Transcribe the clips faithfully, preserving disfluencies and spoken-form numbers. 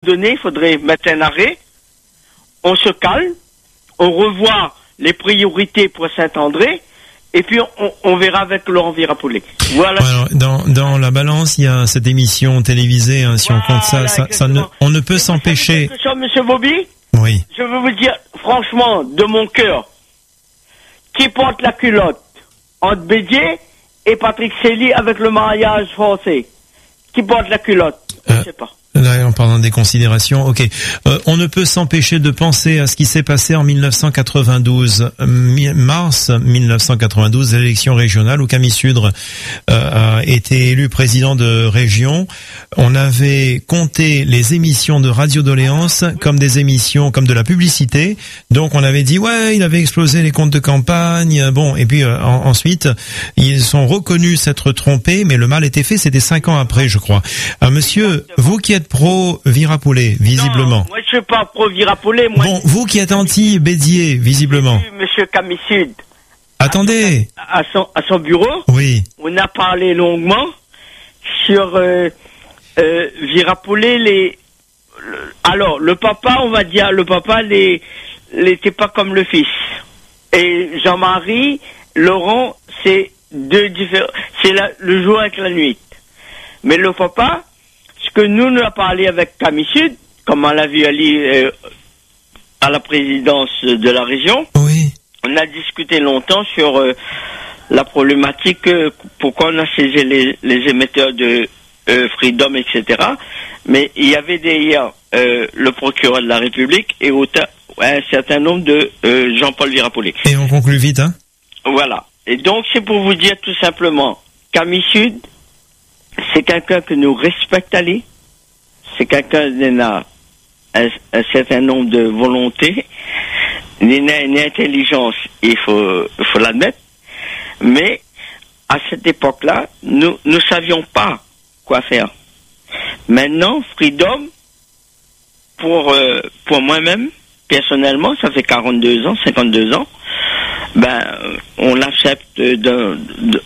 donné, il faudrait mettre un arrêt. On se calme, on revoit les priorités pour Saint-André, et puis on, on verra avec Laurent Virapollet. Voilà. Alors, dans, dans la balance, il y a cette émission télévisée, hein, si voilà, on compte ça, ça, ça ne, on ne peut et s'empêcher. Quelque chose, Monsieur Bobby? Oui. Je veux vous dire, franchement, de mon cœur, qui porte la culotte entre Bédier et Patrick Célie avec le mariage français? Qui porte la culotte? Je ne euh, sais pas. Là, en parlant des considérations, ok. Euh, on ne peut s'empêcher de penser à ce qui s'est passé en mille neuf cent quatre-vingt-douze, mi- mars mille neuf cent quatre-vingt-douze, l'élection régionale où Camille Sudre euh, a été élu président de région. On avait compté les émissions de radio doléances comme des émissions, comme de la publicité. Donc on avait dit ouais, il avait explosé les comptes de campagne. Bon, et puis euh, en, ensuite ils sont reconnus s'être trompés, mais le mal était fait. C'était cinq ans après, je crois. Euh, monsieur, vous qui êtes pro Virapollet, visiblement. Non, moi je suis pas pro Virapollet. Moi, bon, vous qui êtes anti Bédier, visiblement. Monsieur Camille Sud. Attendez. À son, à son bureau. Oui. On a parlé longuement sur euh, euh, Virapollet. Les, le, alors le papa, on va dire, le papa, les, n'était pas comme le fils. Et Jean-Marie, Laurent, c'est deux différents. C'est la, le jour avec la nuit. Mais le papa. Ce que nous, nous a parlé avec Camille Sud, comme on l'a vu aller euh, à la présidence de la région. Oui. On a discuté longtemps sur euh, la problématique, euh, pourquoi on a saisi les, les émetteurs de euh, Freedom, et cetera. Mais il y avait derrière euh, le procureur de la République et autant, un certain nombre de euh, Jean-Paul Virapollet. Et on conclut vite, hein? Voilà. Et donc, c'est pour vous dire tout simplement, Camille Sud, c'est quelqu'un que nous respectons, c'est quelqu'un qui a un, un certain nombre de volontés, une, une intelligence, il faut, il faut l'admettre, mais à cette époque-là, nous ne savions pas quoi faire. Maintenant, Freedom, pour, euh, pour moi-même, personnellement, ça fait quarante-deux ans, cinquante-deux ans, ben, on l'accepte de, de, de,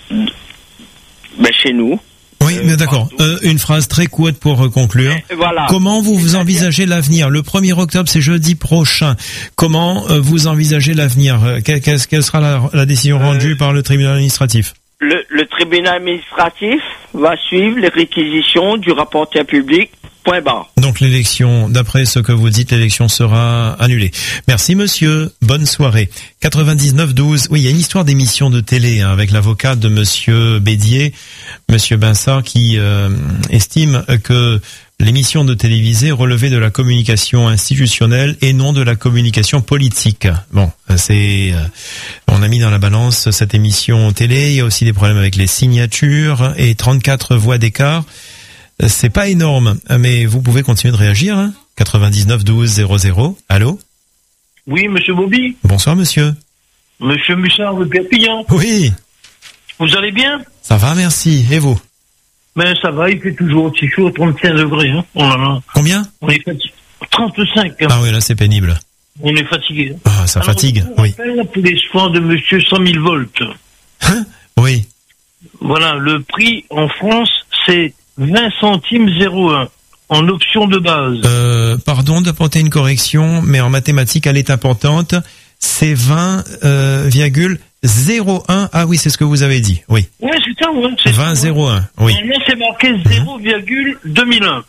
ben, chez nous. Oui, mais d'accord. Euh, une phrase très courte pour conclure. Voilà. Comment vous, vous envisagez l'avenir? Le premier octobre, c'est jeudi prochain. Comment euh, vous envisagez l'avenir? Quelle, quelle, quelle sera la, la décision euh, rendue par le tribunal administratif? le, le tribunal administratif va suivre les réquisitions du rapporteur public. Point barre. Donc l'élection, d'après ce que vous dites, l'élection sera annulée. Merci monsieur, bonne soirée. quatre-vingt-dix-neuf douze, oui, il y a une histoire d'émission de télé hein, avec l'avocat de monsieur Bédier, monsieur Binsard, qui euh, estime que l'émission de télévisée relevait de la communication institutionnelle et non de la communication politique. Bon, c'est, euh, on a mis dans la balance cette émission télé, il y a aussi des problèmes avec les signatures et trente-quatre voix d'écart. C'est pas énorme, mais vous pouvez continuer de réagir, hein. quatre-vingt-dix-neuf douze zéro zéro. Allô? Oui, monsieur Bobby. Bonsoir, monsieur. Monsieur Mussard de Perpignan. Oui. Vous allez bien? Ça va, merci. Et vous? Ben, ça va, il fait toujours aussi chaud, trente-cinq degrés, hein. Oh là là. Combien? On est fatigué. trente-cinq, hein. Ah oui, là, c'est pénible. On est fatigué. Ah, ça Alors, fatigue, on oui. On pour les soins de monsieur cent mille volts. Hein? Oui. Voilà, le prix en France, c'est vingt centimes zéro un en option de base. Euh, pardon d'apporter une correction, mais en mathématiques, elle est importante. C'est vingt virgule zéro un. Ah oui, c'est ce que vous avez dit. Oui. Oui, c'est ça, ouais. C'est vingt virgule zéro un. Oui. Maintenant, c'est marqué zéro virgule deux mille un.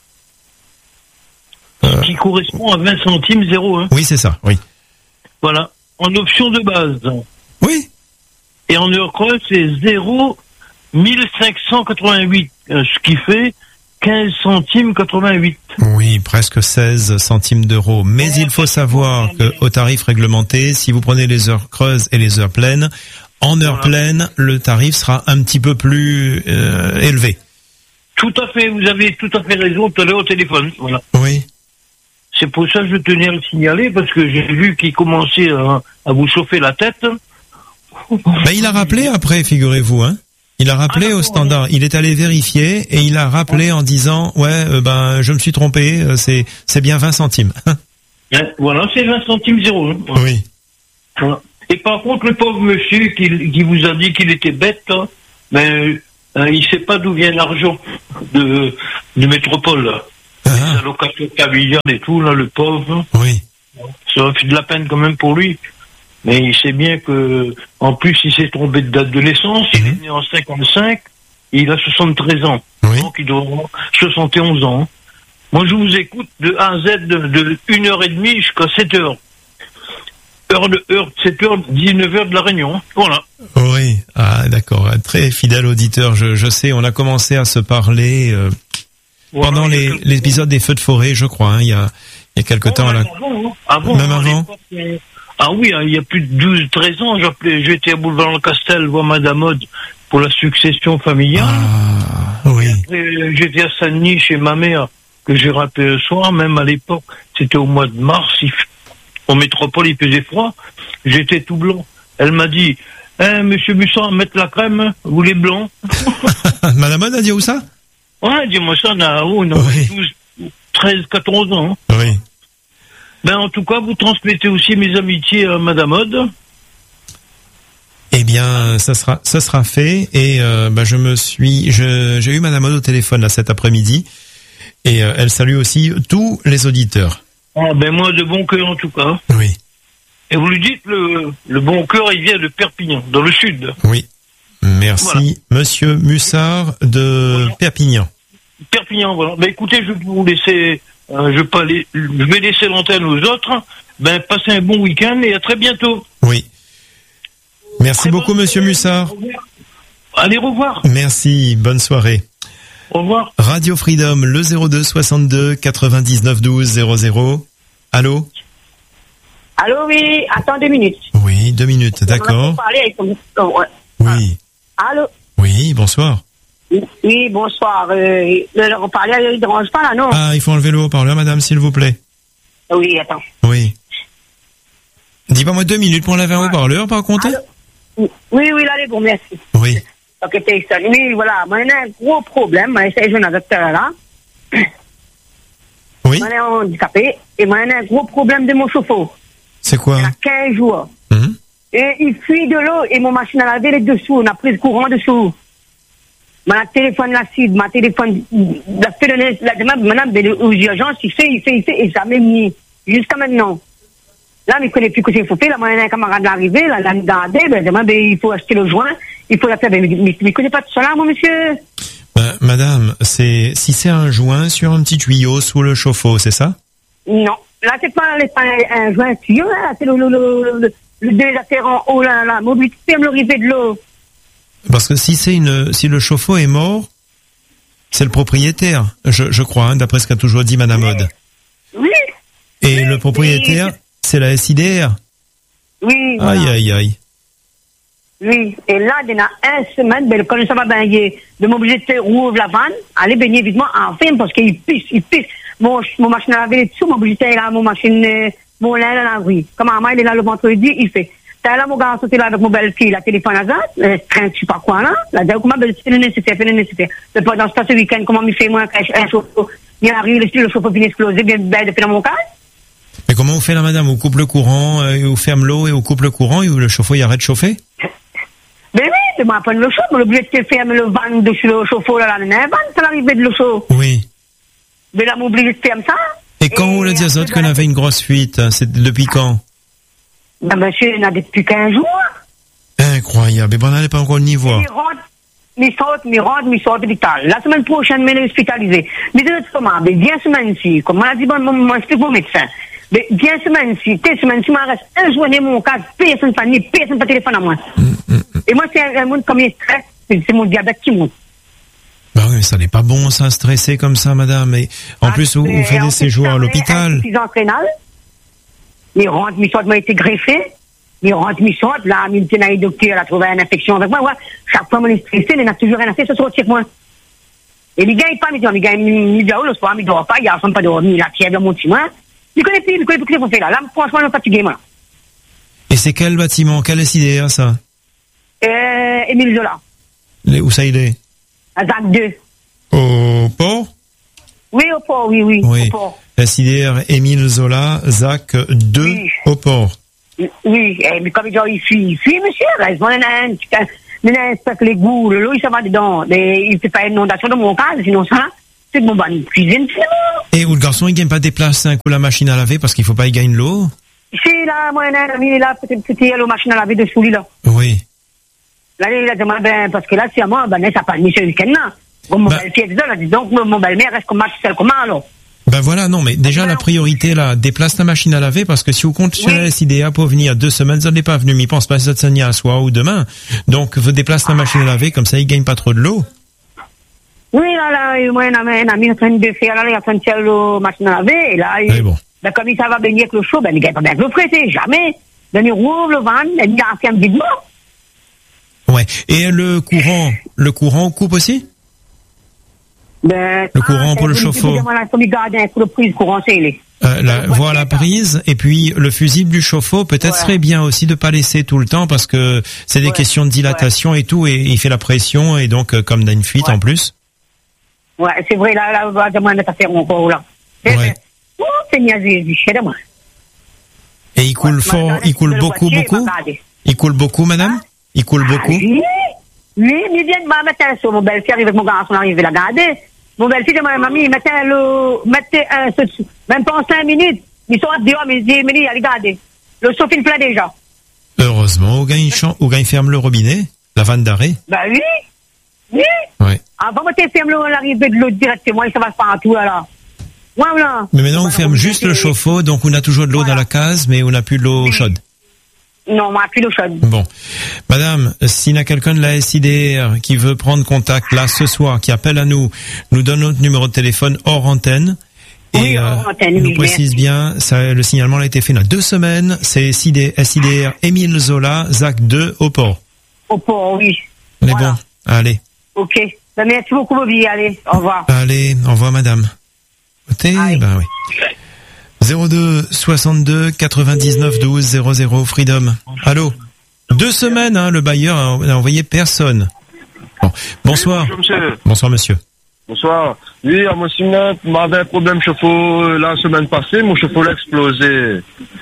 Euh... Qui correspond à vingt centimes zéro un. Oui, c'est ça, oui. Voilà. En option de base. Oui. Et en heure creuse, c'est zéro mille cinq cent quatre-vingt-huit, ce qui fait quinze centimes quatre-vingt-huit. Oui, presque seize centimes d'euros. Mais il faut savoir que au tarif réglementé, si vous prenez les heures creuses et les heures pleines, en heure voilà. pleine, le tarif sera un petit peu plus euh, élevé. Tout à fait, vous avez tout à fait raison tout à l'heure au téléphone. Voilà. Oui. C'est pour ça que je tenais à le signaler, parce que j'ai vu qu'il commençait à, à vous chauffer la tête. Ben, il a rappelé après, figurez-vous, hein. Il a rappelé ah, au standard, il est allé vérifier et il a rappelé en disant ouais euh, ben je me suis trompé, euh, c'est c'est bien vingt centimes. Voilà, c'est vingt centimes zéro. Hein. Oui. Voilà. Et par contre le pauvre monsieur qui, qui vous a dit qu'il était bête, hein, ben euh, il sait pas d'où vient l'argent de de Métropole. Ah. les allocations familiales et tout, là, le pauvre. Oui. Ça fait de la peine quand même pour lui. Mais il sait bien que, en plus, il s'est trompé de date de naissance. Il Mhm. est né en cinquante-cinq. Et il a soixante-treize ans. Oui. Donc il doit avoir soixante et onze ans. Moi, je vous écoute de A à Z de, de une heure trente jusqu'à sept heures. Heure de heure, sept heures, dix-neuf heures de la Réunion. Voilà. Oui. Ah, d'accord. Un très fidèle auditeur. Je, je sais, on a commencé à se parler euh, Voilà, pendant il y a les, quelques- l'épisode des feux de forêt, je crois, hein, il y a, il y a quelque Oh, temps. même Là. avant, hein. Avant, Même hein, à avant l'époque, euh, Ah oui, hein, il y a plus de douze treize ans, j'appelais, j'étais à Boulevard-le-Castel voir Madame Aude pour la succession familiale. Ah, oui. Après, j'étais à Saint-Denis chez ma mère, que j'ai rappelé le soir, même à l'époque, c'était au mois de mars, il, f- en métropole, il faisait froid, j'étais tout blanc. Elle m'a dit, eh, monsieur Busson, mettre la crème, vous les blancs. Madame Aude a dit où ça? Ouais, dis-moi ça, on a, oh, on a Oui. douze, treize, quatorze ans. Oui. Ben, en tout cas, vous transmettez aussi mes amitiés à Madame Aude. Eh bien, ça sera, ça sera fait. Et euh, bah, je me suis, je, j'ai eu Madame Aude au téléphone là cet après-midi, et euh, elle salue aussi tous les auditeurs. Ah, ben, moi, de bon cœur, en tout cas. Oui, Et vous lui dites, le, le bon cœur, il vient de Perpignan, dans le sud. oui. Merci, Voilà. Monsieur Mussard de Voilà. Perpignan. Perpignan, voilà. Ben, écoutez, je vais vous laisser, euh, je, vais pas aller- je vais laisser l'antenne aux autres. Ben, passez un bon week-end et à très bientôt. Oui. Merci Très beaucoup, bonne Monsieur soirée. Mussard. Au revoir. Allez, au revoir. Merci. Bonne soirée. Au revoir. Radio Freedom, le zéro deux soixante-deux quatre-vingt-dix-neuf douze zéro zéro. Allô? Allô, oui, attends deux minutes. Oui, deux minutes, On va d'accord. parler avec ton- oh, ouais. Oui. Allô? Oui, bonsoir. Oui, bonsoir. Euh, le reparler, il ne dérange pas là, non? Ah, il faut enlever le haut-parleur, madame, s'il vous plaît. Oui, attends. Oui. Dis-moi deux minutes pour enlever un haut-parleur, par contre. Allô? Oui, oui, là, c'est bon, merci. Oui. Ok, t'es ça. Oui, voilà, moi, j'ai un gros problème. Moi, j'ai joué un docteur là. Oui. Moi, j'ai un handicapé. Et moi, j'ai un gros problème de mon chauffe-eau. C'est quoi? Il y a quinze jours. Mhm. Et il fuit de l'eau et mon machine à laver est dessous. On a pris le courant dessous. Ma téléphone l'acide, ma téléphone, la fait le, la demande, madame, aux urgences, il fait, il fait, il fait, et jamais mis. Jusqu'à maintenant. Là, il ne connaît plus que c'est faut faire. Là, moi, il y a un camarade l'arrivée, là, il a regardé, ben, demande, ben, il faut acheter le joint, il faut la faire, mais, mais, mais, il ne connaît pas tout ça là, mon monsieur. Ben, madame, c'est, si c'est un joint sur un petit tuyau sous le chauffe-eau, c'est ça? Non. Là, c'est pas, c'est pas un, un joint tuyau, là, c'est le, le, le, le, le délateur en haut, là, là, mobilité, ferme le rivet de l'eau. Parce que si c'est une, si le chauffe-eau est mort, c'est le propriétaire, je, je crois, hein, d'après ce qu'a toujours dit Madame Aude. Oui. Et Oui, le propriétaire, oui. c'est la S I D R. Oui. Voilà. Aïe, aïe, aïe. Oui, et là, il y a une semaine, ben, quand ça va baigner, de mobilité rouvre la vanne, aller baigner évidemment en film, parce qu'il pisse, il pisse. Mon, mon machine à laver est dessous, mon mobilité est là, mon machine, euh, mon lin là, oui. Comme maman, il est là le vendredi, il fait. T'as là, mon gars, sauté là avec mon belle-fille, la téléphone à ça, euh, train, je sais pas quoi, là. Là, d'ailleurs, comment, ben, c'est le nécessaire, c'est le nécessaire. Mais pendant ce temps, ce week-end, comment il fait, moi, un chauffe-eau, il arrive, le, le chauffe-eau finit exploser, bien, ben, depuis dans mon cas. Mais comment vous faites là, madame? Vous coupe le courant, euh, vous ferme l'eau et vous coupe le courant et le chauffe-eau il arrête de chauffer? Ben oui, c'est moi, prendre le chaud, mais l'obligé de fermer le van dessus le chauffe-eau, là, là, le van, c'est l'arrivée de le chaud. Oui. Mais là, m'oblige de fermer ça. Et quand vous le dites qu'on avait une grosse fuite, hein, c'est depuis quand? Ben, monsieur, il y en a depuis quinze jours. Incroyable. Mais bon, on n'allait pas encore le niveau. Mi rentre, mi sort, mi rentre, mi sort de l'hôpital. La semaine prochaine, mais est hospitalisé. Mais de l'autre comment? Ben, viens semaine-ci. Comme on a dit, bon, moi, explique mon médecin. Mais viens semaine-ci, t'es semaine-ci, moi, reste un jour, mon cas, personne pas ni personne pas téléphone à moi. Mm, mm, mm. Et moi, c'est un, un monde comme il stress, c'est mon diabète qui monte. Bah oui, mais ça n'est pas bon, ça, stresser comme ça, madame. Et en plus, vous, vous faites des séjours à l'hôpital. Insuffisance rénale. Mi rentre, mi sort, moi, été greffé. Mi rentre, mi sort, là, mi dit, le docteur, elle a trouvé une infection avec moi. Ouais. Chaque fois, moi, je suis stressé, il n'a toujours rien à faire, ça se retire moi. Et les gars, ils parlent, ils disent, les gars, ils disent, oh, le soir, ils ne dorment pas, ils ne sont pas dormis, la fièvre monte, moi. Ils ne connaissent plus, ils ne connaissent plus ce qu'on fait là. Là, franchement, ils sont fatigués, moi. Et c'est quel bâtiment, quel S I D R, ça? Euh, Émile Zola. Les- Où ça il est? À Z A C deux. Au port? Oui, au port, oui, oui. Oui. Au port. S I D R Émile Zola, Z A C deux, Oui. au port. Oui, eh, mais comme il dit, il fuit, il fuit, monsieur, reste, moi, il y en a un, il y en a un, c'est que les goûts, le lot, il s'en va dedans. Mais il ne fait pas une inondation dans mon cas, sinon ça, C'est mon ban cuisine, c'est bon. Et où le garçon, il gagne pas des places un coup la machine à laver parce qu'il faut pas y gagner l'eau? C'est là, moi, un ami, là, peut-être, peut-être, la machine à laver dessous, lui, là. Oui. Là, il a demandé, ben, parce que là, c'est à moi, ben, ça pas mis ce week-end, là. Bon, mon Bah. belle-fille, elle a dit, donc, mon belle-mère reste comme match, celle comment, alors? Ben voilà, non, mais déjà la priorité là, déplace la machine à laver parce que si vous comptez sur Oui. la S I D A pour venir deux semaines, ça n'est pas venu, mais il pense pas ça de s'en à soir ou demain. Donc, vous déplacez la machine à laver, comme ça, il gagne pas trop de l'eau. Oui, là, là, moi, un ami, un ami, il est en train de faire, là, il est en train de faire la machine à laver, et là, il, Mais bon. ben, comme il ça va baigner avec le chaud, ben, il gagne pas bien avec le frais, jamais. Ben, il rouvre le van, il a fait un videment. Ouais. Et le courant, le courant coupe aussi? Ben, Le courant pour le chauffe-eau. Comme il garde un coup de prise courant, c'est il est. Euh, la, voir la prise et puis le fusible du chauffe-eau peut-être Ouais. serait bien aussi de pas laisser tout le temps parce que c'est des Ouais. questions de dilatation et tout et il fait la pression et donc euh, comme il y a une fuite Ouais. en plus. Ouais, c'est vrai, là, là, on va demander à faire encore, là. Ouais. Oh, c'est niaisé, je sais de moi. Et il coule Ouais, fort, madame, il coule le beaucoup, boîtier, beaucoup. il m'a gardé. Il coule beaucoup, madame? Il coule beaucoup? Oui, oui, il vient de me mettre un sur mon belle-fille, avec mon garçon arrivé la garder. Mon belle-fille de ma mamie, il mettait le, mettait un, ce- même pas en cinq minutes. Ils sont dehors, mais ils disent, mais il a regardé. Le chauffe, il pleut déjà. Heureusement, au gars, il chan- au gars, il ferme le robinet, la vanne d'arrêt. Ben oui, oui. Ouais. Avant, moi, t'es fermé l'arrivée de l'eau directement, ça va se partout, là. Ouais, voilà. Mais maintenant, on Voilà, ferme vous juste mettez- le chauffe-eau, donc on a toujours de l'eau Voilà. dans la case, mais on n'a plus de l'eau Oui. chaude. Non, moi, plus l'eau chaude. Bon. Madame, s'il y a quelqu'un de la S I D R qui veut prendre contact là ce soir, qui appelle à nous, nous donne notre numéro de téléphone hors antenne. Oui, Et hors antenne, nous oui, précise merci. bien, ça, le signalement a été fait il y a deux semaines. C'est S I D, S I D R Émile Zola, Z A C deux au port. Au port, oui. On est Voilà. bon. Allez. Ok. Ben, merci beaucoup, Bobby. Allez, au revoir. Allez, au revoir madame. Notez, Aïe. ben oui. zéro deux soixante-deux quatre-vingt-dix-neuf douze zéro zéro Freedom. Allô. Deux semaines, hein, le bailleur a a envoyé personne. Bon. Bonsoir. Bonjour, monsieur. Bonsoir monsieur. Bonsoir. Oui, à mon signe, m'avait un problème chauffe-eau euh, la semaine passée, mon chauffe-eau a explosé.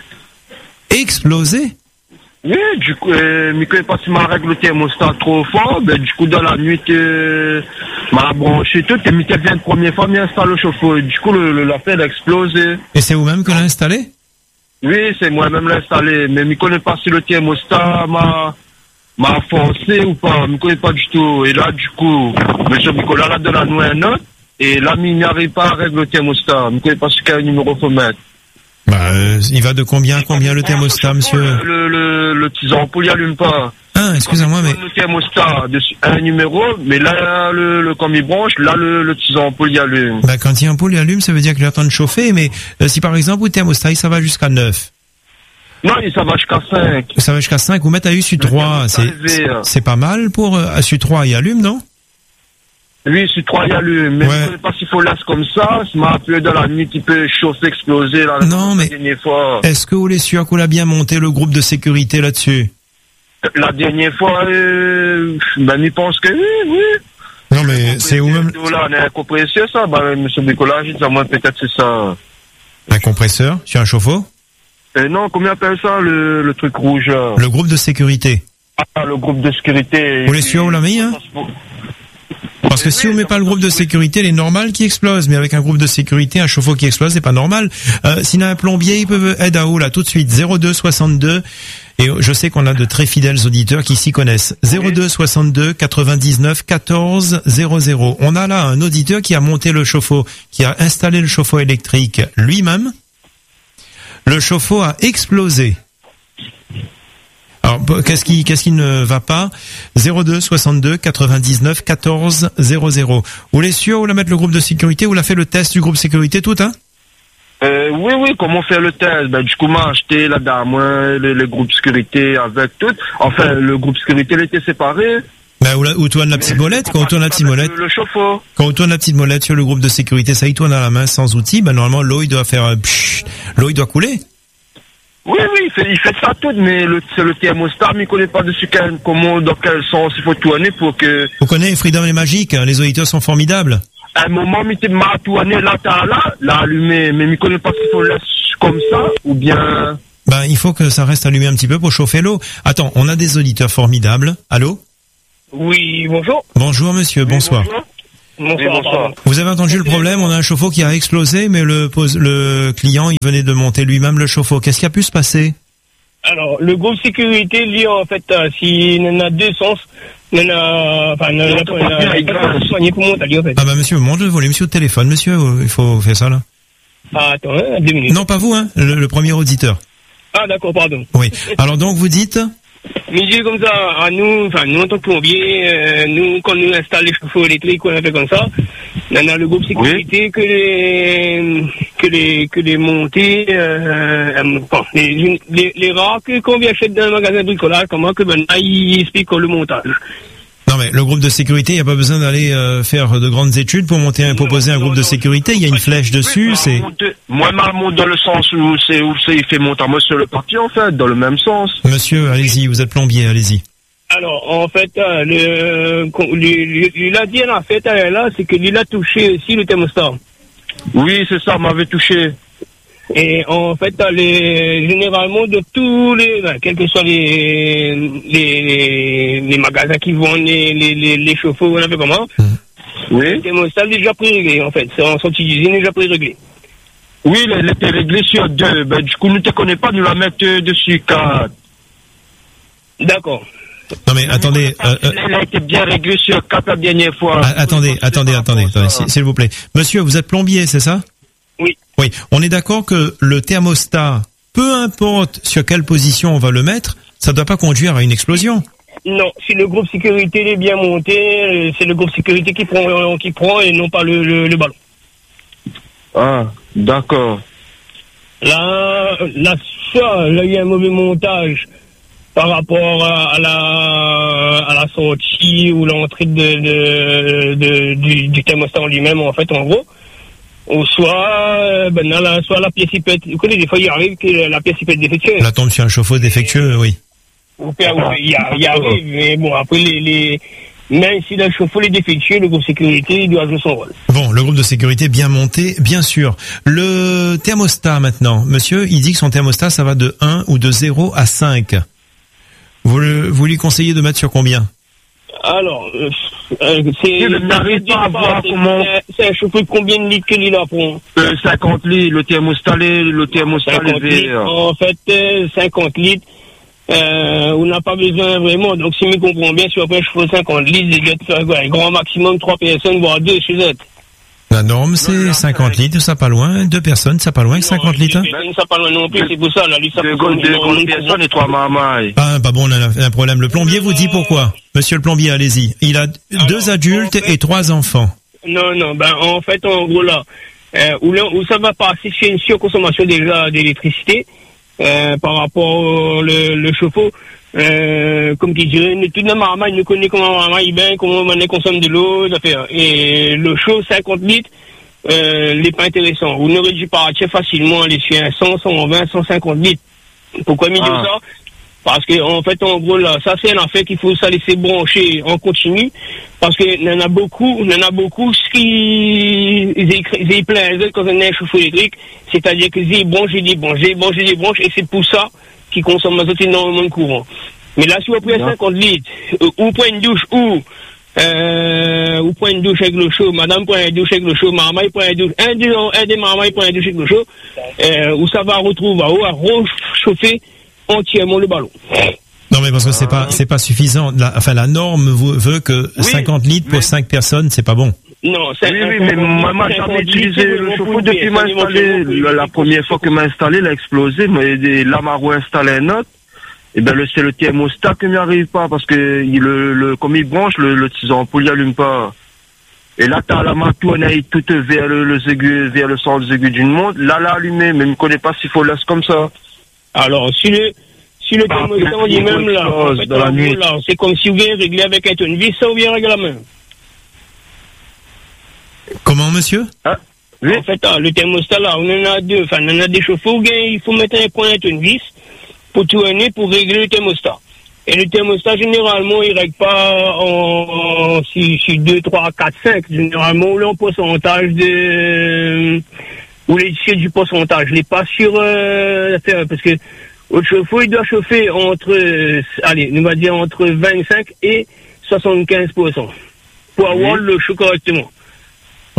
Explosé? Oui, du coup, euh, mais quand parce que ma règle le thermostat trop fort, ben, du coup, dans la nuit, euh, m'a branché tout, et Mickey vient de première fois, m'y installe le chauffe-eau, et du coup, le, le, la fête a explosé. Et c'est vous-même que l'a installé? Oui, c'est moi-même l'installé, mais je connais pas si le thermostat m'a, m'a forcé ou pas, je connais pas du tout. Et là, du coup, monsieur Nicolas l'a donné à nous un note, et là, il n'arrive pas à régler le thermostat. Je connais pas sur quel numéro faut mettre. Bah, euh, il va de combien à combien le thermostat, monsieur? Le, le, le petit ampoule, il allume pas. Ah, excusez-moi, mais Le thermostat, dessus, un numéro, mais là, le, le, comme il branche, là, le, le petit ampoule, il allume. bah, quand il y a un poule, il allume, ça veut dire qu'il attend de chauffer, mais euh, si par exemple, au thermostat, ça va jusqu'à neuf, Non, ça va jusqu'à cinq. ça va jusqu'à cinq, vous mettez à U S U trois, c'est, élevé, hein. c'est pas mal pour euh, U S U trois, il allume, non? Oui, sur trois, il allume. Mais Ouais. je ne sais pas s'il faut laisser comme ça. Ça m'a appelé dans la nuit qui peut chauffer, exploser. Là, Non, mais- La dernière fois, Est-ce que vous les sûr qu'on a bien monté le groupe de sécurité là-dessus? la dernière fois, euh, ben, il pense que oui, oui. Non, mais c'est vous-même Là, on a un compresseur, ça. Ben, monsieur Nicolas, j'ai dit, moi, peut-être c'est ça. un compresseur sur un chauffe-eau? Euh, non, comment on appelle ça, le, le truc rouge? là Le groupe de sécurité. Ah, le groupe de sécurité. Vous les sûr, vous l'avez mis, hein? Parce que si on met pas le groupe de sécurité, il est normal qu'il explose. Mais avec un groupe de sécurité, un chauffe-eau qui explose, c'est pas normal. Euh, S'il y a un plombier, il peut aider à où là tout de suite zéro deux soixante-deux. Et je sais qu'on a de très fidèles auditeurs qui s'y connaissent. zéro deux soixante-deux quatre-vingt-dix-neuf quatorze zéro zéro. On a là un auditeur qui a monté le chauffe-eau, qui a installé le chauffe-eau électrique lui-même. Le chauffe-eau a explosé. Alors, qu'est-ce qui, qu'est-ce qui ne va pas? zéro deux soixante-deux quatre-vingt-dix-neuf quatorze zéro zéro. Vous voulez sûr, vous la mettre le groupe de sécurité, vous la fait le test du groupe sécurité tout, hein? Euh, oui, oui, comment faire le test? Ben, du coup, m'a acheté la dame, le, le groupe sécurité avec tout. Enfin, le groupe sécurité, il était séparé. Ben, ou, la, ou tourne la petite molette, quand on tourne la petite molette, Le, le chauffe-eau. quand on tourne la petite molette sur le groupe de sécurité, ça y tourne à la main sans outil, ben, normalement, l'eau, il doit faire, euh, psh, l'eau, il doit couler. Oui, oui, il fait, il fait ça tout, mais le, c'est le thermostat, mais il connaît pas dessus quel, comment, dans quel sens il faut tourner pour que, Vous connaissez Freedom est magique, hein, les auditeurs sont formidables. à un moment, il m'a tourné là, t'as là, l'a allumé, mais il connaît pas s'il faut laisser comme ça, ou bien, Ben, il faut que ça reste allumé un petit peu pour chauffer l'eau. Attends, on a des auditeurs formidables. Allô? Oui, bonjour. Bonjour, monsieur, bonsoir. bonjour. Bonsoir, Oui, bonsoir. Vous avez entendu le problème, on a un chauffe-eau qui a explosé, mais le, pose, le client, il venait de monter lui-même le chauffe-eau. Qu'est-ce qui a pu se passer? Alors, le groupe sécurité, lui, en fait, euh, s'il en a deux sens, il en a, enfin, il en a pas soigné pour monter, en fait. Ah bah monsieur, monte le volume sur le téléphone, monsieur, il faut faire ça là. Ah, attends, hein, deux minutes. Non, pas vous, hein, le, le premier auditeur. Ah, d'accord, pardon. Oui. Alors donc, vous dites? Mais comme ça, à nous, enfin, nous en tant que plombiers, euh, nous, quand nous installons les chauffe-eau électriques, on a fait comme ça, on a le groupe sécurité oui. que les, que les, que les montées, euh, euh, bon, les, les, les rares que, qu'on vient acheter dans un magasin de bricolage, comment que, ben, là, ils expliquent le montage. Non mais le groupe de sécurité, il n'y a pas besoin d'aller euh, faire de grandes études pour monter, un, proposer un non, groupe non, de sécurité. Il y a une flèche dessus. Oui, c'est. Moi, ma monte dans le sens où c'est où c'est il fait monter moi sur le parti en fait, dans le même sens. Monsieur, allez-y, vous êtes plombier, allez-y. Alors en fait, euh, le, lui, lui l'a dit en fait euh, là, c'est que lui a touché aussi le thermostat. Oui, c'est ça, m'avait touché. Et en fait, les, généralement, de tous les, ben, quels que soient les, les, les magasins qui vendent les, les, les, les chauffe-eau, on a fait comment? Oui. Le thermostat est déjà pré-réglé, en fait. C'est en sortie d'usine, déjà pré-réglé. Oui, il était réglé sur deux. Ben, du coup, nous ne te connaissons pas, nous la mettre dessus quatre. D'accord. Non mais attendez. Euh, euh, il a été bien réglé sur quatre la dernière fois. Ah, attendez, attendez, attendez, attendez, s'il vous plaît. Monsieur, vous êtes plombier, c'est ça? Oui. Oui, on est d'accord que le thermostat, peu importe sur quelle position on va le mettre, ça ne doit pas conduire à une explosion. Non, si le groupe sécurité est bien monté, c'est le groupe sécurité qui prend, qui prend et non pas le, le, le ballon. Ah, d'accord. Là, là, soit là, il y a un mauvais montage par rapport à, à la à la sortie ou l'entrée de, de, de, du, du thermostat en lui-même, en fait, en gros. Ou soit, ben là, là, soit la pièce il peut être, vous connaissez, des fois il arrive que la pièce il peut être défectueuse. La tombe sur un chauffe-eau défectueux, oui. Ou il y, y arrive, mais bon, après les, les, même si le chauffe-eau est défectueux, le groupe de sécurité, il doit jouer son rôle. Bon, le groupe de sécurité bien monté, bien sûr. Le thermostat maintenant, monsieur, il dit que son thermostat, ça va de un ou de zéro à cinq. Vous, le, vous lui conseillez de mettre sur combien? Alors, euh, euh, c'est, je n'arrive pas à voir comment. C'est un chauffe-eau de combien de litres que l'il a pour euh, cinquante litres, le thermostat, le thermostat levé. En fait, euh, cinquante litres, euh, on n'a pas besoin vraiment. Donc, si je comprends bien, si après je fais cinquante litres, il doit faire quoi, un grand maximum trois personnes, voire deux chez eux. La norme, c'est cinquante litres, ça pas loin. Deux personnes, ça pas loin que cinquante litres. Deux personnes, ça pas loin non plus, c'est pour ça, là, lui, ça deux grandes personnes et trois mamailles. Ah, pas bon, on a un problème. Le plombier vous dit pourquoi? Monsieur le plombier, allez-y. Il a Alors, deux adultes en fait, et trois enfants. Non, non, ben, en fait, en gros, là, euh, où, là, où ça va passer sur une surconsommation déjà d'électricité, euh, par rapport au le, le chauffe-eau, Euh, comme qui dirait, tout le monde il nous connaît comment maman il bien, comment on consomme de l'eau, et le chaud cinquante litres, euh, n'est pas intéressant. Vous n'aurez dû pas acheter facilement les chiens cent, cent vingt, cent cinquante litres. Pourquoi me dire ah. ça? Parce que, en fait, en gros, là, ça, c'est un affaire qu'il faut ça laisser brancher en continu. Parce que, il y en a beaucoup, il y en a beaucoup qui, ils ont plein de quand on a un chauffe-eau électrique. C'est-à-dire que ils branchent, ils branchent, ils branchent, ils branchent, et c'est pour ça qui consomment énormément de courant. Mais là, si vous prenez cinquante litres, euh, ou prenez une douche, ou, euh, ou prenez une douche avec l'eau chaud, madame prend une douche avec l'eau chaud, maman prend une douche, un des, un des mamans prend une douche avec l'eau chaud, euh, où ça va retrouver à eau, à réchauffer entièrement le ballon. Non, mais parce que c'est pas, c'est pas suffisant. La, enfin, la norme veut que oui, cinquante litres pour cinq personnes, c'est pas bon. Non, c'est oui, oui, mais moi, j'ai jamais utilisé le chauffe-eau depuis m'a installé. La, la première fois que m'a installé, il a explosé, mais là, m'a réinstallé un autre. Et ben, le, c'est le thermostat qui n'y arrive pas, parce que, il, le, le, comme il branche, le, le tissu ampoule, il allume pas. Et là, t'as la main tourne tout vers le, le aigu, vers le centre des aigus d'une montre. Là, là, allumé, mais je ne connais pas s'il faut laisser comme ça. Alors, si le, si le thermostat, on dit même là, en fait, dans la nuit, là, c'est comme si vous vient régler avec un tournevis, ça, ou bien régler la main. Comment, monsieur? Ah, oui. En fait, ah, le thermostat, là, on en a deux, enfin, on en a des chauffe-eau, il faut mettre un point à tournevis pour tourner, pour régler le thermostat. Et le thermostat, généralement, il règle pas en, en si, si deux, trois, quatre, cinq. Généralement, là, en pourcentage de, ou les c'est du pourcentage. Il n'est pas sur, euh, parce que, au chauffe-eau, il doit chauffer entre, euh, allez, on va dire entre vingt-cinq et soixante-quinze pour cent. Pour avoir oui. le chaud correctement.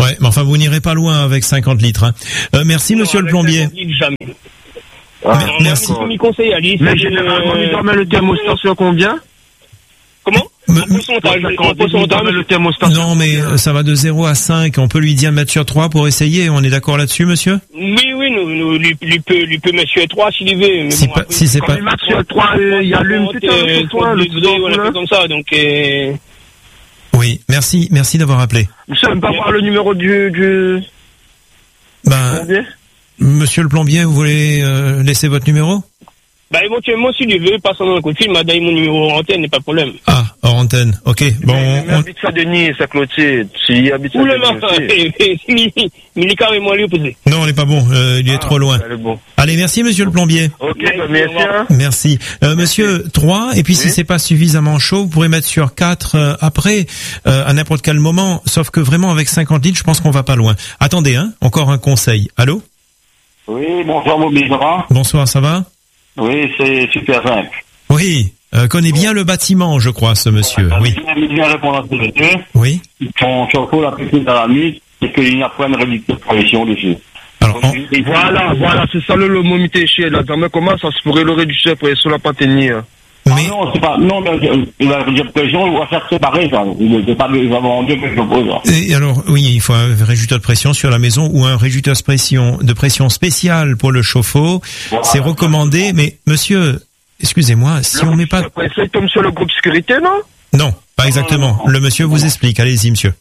Ouais, mais enfin, vous n'irez pas loin avec cinquante litres. Hein. Euh, merci, non, monsieur le plombier. Jamais. Ah, Mais, merci. Mais, conseille, Alice, mais généralement, euh... on met le thermostat sur combien? Comment? Me, en pourcentage, en pourcentage, le thermostat. Non, mais euh, ça va de zéro à cinq. On peut lui dire mettre sur trois pour essayer. On est d'accord là-dessus, monsieur? Oui, oui, nous, nous, lui, lui peut, lui peut mettre sur trois s'il veut. Mais si, bon, pas, après, si c'est pas. Il met sur trois, il y a l'une putain, le toi, le degré, comme ça, donc, euh... Oui, merci, merci d'avoir appelé. Vous savez pas voir le numéro du, du... Ben, monsieur le plombier, vous voulez euh, laisser votre numéro? Bah éventuellement, s'il veut, passe un coup de fil, m'a donné mon numéro en antenne, n'est pas de problème. Ah, hors antenne, ok. Bon, mais, mais on... habite ça Denis, ça Clotilde. S'il habite ça Denis. Oula, il est carrément lui opposé. Non, on n'est pas bon, euh, il est ah, trop loin. Bon. Allez, merci monsieur le plombier. Ok, bah, merci. Hein. Merci. Euh, monsieur, trois, et puis oui. Si c'est pas suffisamment chaud, vous pourrez mettre sur quatre euh, après, euh, à n'importe quel moment, sauf que vraiment avec cinquante litres, je pense qu'on va pas loin. Attendez, hein, encore un conseil. Allô? Oui, bonsoir, Mobizera. Bonsoir, ça va? Oui, c'est super simple. Oui, euh, connaît bien le bâtiment, je crois, ce monsieur. Voilà, oui. Il vient répondre à tous les deux. Oui. Son chauffe-eau, la petite à la nuit, c'est qu'il n'y a pas de réduction de pression dessus. Alors, on... Voilà, voilà, c'est ça le lomomité chez la dame. Comment ça se pourrait le réduire de pression la pas tenir? Mais... Ah non, c'est pas, non, mais il va réduire de pression, il va faire séparer, ça. Il ne pas, il va vendre quelque chose. Et alors, oui, il faut un réducteur de pression sur la maison ou un réducteur de pression, de pression spécial pour le chauffe-eau. Voilà, c'est recommandé, ça. Mais, monsieur, excusez-moi, si le on met pas... Il tombe sur le groupe sécurité, non? Non, pas exactement. Non, non, non. Le monsieur vous explique. Allez-y, monsieur.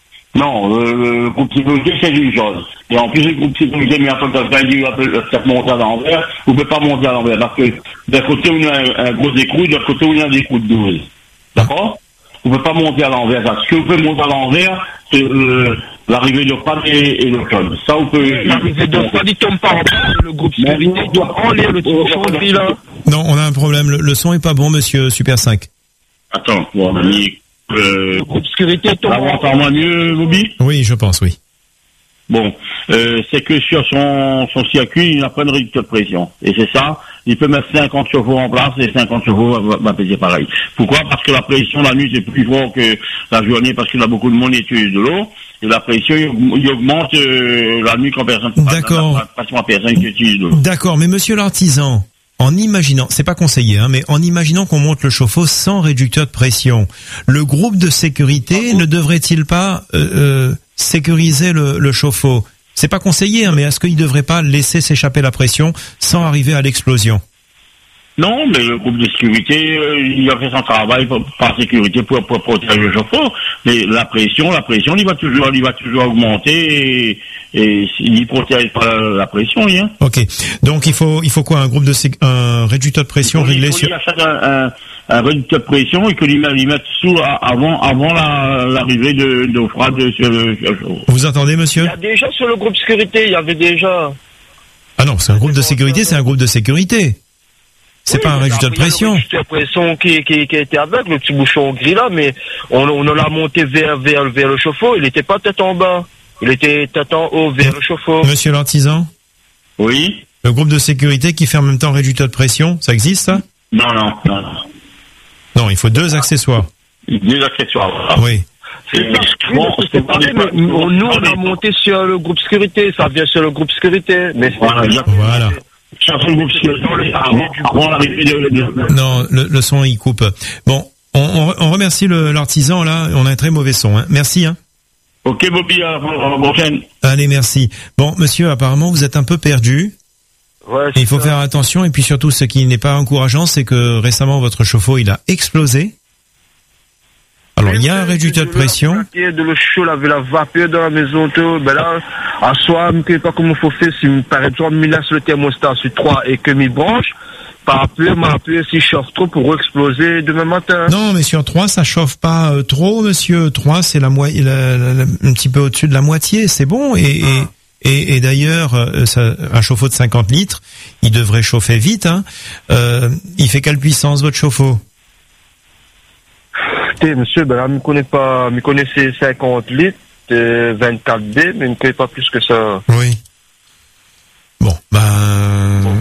Non, euh, le groupe sécurité, c'est une chose. Et en plus, le groupe sécurité, mais après, quand il peut monter à l'envers, vous ne pouvez pas monter à l'envers. Parce que d'un côté, on a un, un gros écrou, de l'autre côté, on a des écrous de douze. D'accord? Vous ne pouvez pas monter à l'envers. Ce que vous pouvez monter à l'envers, c'est euh, l'arrivée de panne et, et le code. Ça, vous pouvez... L'arrivée de panne, il tombe pas en bas, le groupe sécurité, il tombe en l'air, le petit là. Non, on a un problème. Le, le son est pas bon, monsieur Super cinq. Attends, bon, on a mis... Euh, obscurité, ah, on entend mieux, Bobby? Oui, je pense, oui. Bon, euh, c'est que sur son, son circuit, il n'a pas de réducteur de pression. Et c'est ça, il peut mettre cinquante chevaux en place et cinquante chevaux va, va, va peser pareil. Pourquoi? Parce que la pression la nuit, c'est plus fort que la journée parce qu'il y a beaucoup de monde qui utilise de l'eau. Et la pression, il augmente euh, la nuit quand personne... D'accord. Pas personne qui utilise de l'eau. D'accord, mais monsieur l'artisan... En imaginant, c'est pas conseillé, hein, mais en imaginant qu'on monte le chauffe-eau sans réducteur de pression, le groupe de sécurité ne devrait-il pas euh, euh, sécuriser le, le chauffe-eau? C'est pas conseillé, hein, mais est-ce qu'il devrait pas laisser s'échapper la pression sans arriver à l'explosion? Non, mais le groupe de sécurité, euh, il a fait son travail pour, par sécurité pour, pour protéger le chauffe-eau. Mais la pression, la pression, il va toujours, il va toujours augmenter et, et il protège pas la, la pression, hein. Ok. Donc il faut, il faut quoi, un groupe de sé- un réducteur de pression il faut, réglé il faut sur. Il achète un, un, un réducteur de pression et que l'il met, mette sous avant, avant la, l'arrivée de, d'eau froide sur le chauffe-eau. Vous entendez, monsieur? Il y a déjà sur le groupe sécurité, il y avait déjà. Ah non, c'est un groupe de sécurité, c'est un groupe de sécurité. C'est oui, pas un réducteur de pression. Le réducteur de pression qui, qui, qui était avec, le petit bouchon gris là, mais on, on l'a monté vers, vers, vers le chauffe-eau, il n'était pas tête en bas. Il était tête en haut vers le chauffe-eau. Monsieur l'artisan? Oui. Le groupe de sécurité qui fait en même temps réducteur de pression, ça existe, ça? Non, non, non. Non, il faut deux accessoires. Deux accessoires, voilà. Oui. C'est parce que bon, c'est pareil, mais nous, on a monté sur le groupe sécurité, ça vient sur le groupe sécurité. Mais voilà. voilà. Non, le, le son il coupe. Bon, on, on, on remercie le, l'artisan là. On a un très mauvais son. Hein. Merci. Hein. Ok, Bobby, à la prochaine. Allez, merci. Bon, monsieur, apparemment vous êtes un peu perdu. Ouais, il faut ça. faire attention et puis surtout, ce qui n'est pas encourageant, c'est que récemment votre chauffe-eau il a explosé. Alors il y a un réducteur de pression. De le chaud, avait la vapeur dans la maison, tout. Ben là, à soi, je ne sais pas comment il faut faire. Si par exemple, je laisse le thermostat sur trois et que je branche, par après, m'appuyer si je chauffe trop pour exploser demain matin. Non, mais sur trois, ça chauffe pas euh, trop, monsieur. trois, c'est la moitié, un petit peu au-dessus de la moitié, c'est bon. Et, ah. et, et, et d'ailleurs, euh, ça, un chauffe-eau de cinquante litres, il devrait chauffer vite. Hein. Euh, il fait quelle puissance votre chauffe-eau? Écoutez, monsieur, ben là, je ne connais pas, je connais ces cinquante litres, euh, vingt-quatre B, mais je ne connais pas plus que ça. Oui. Bon, ben, bon.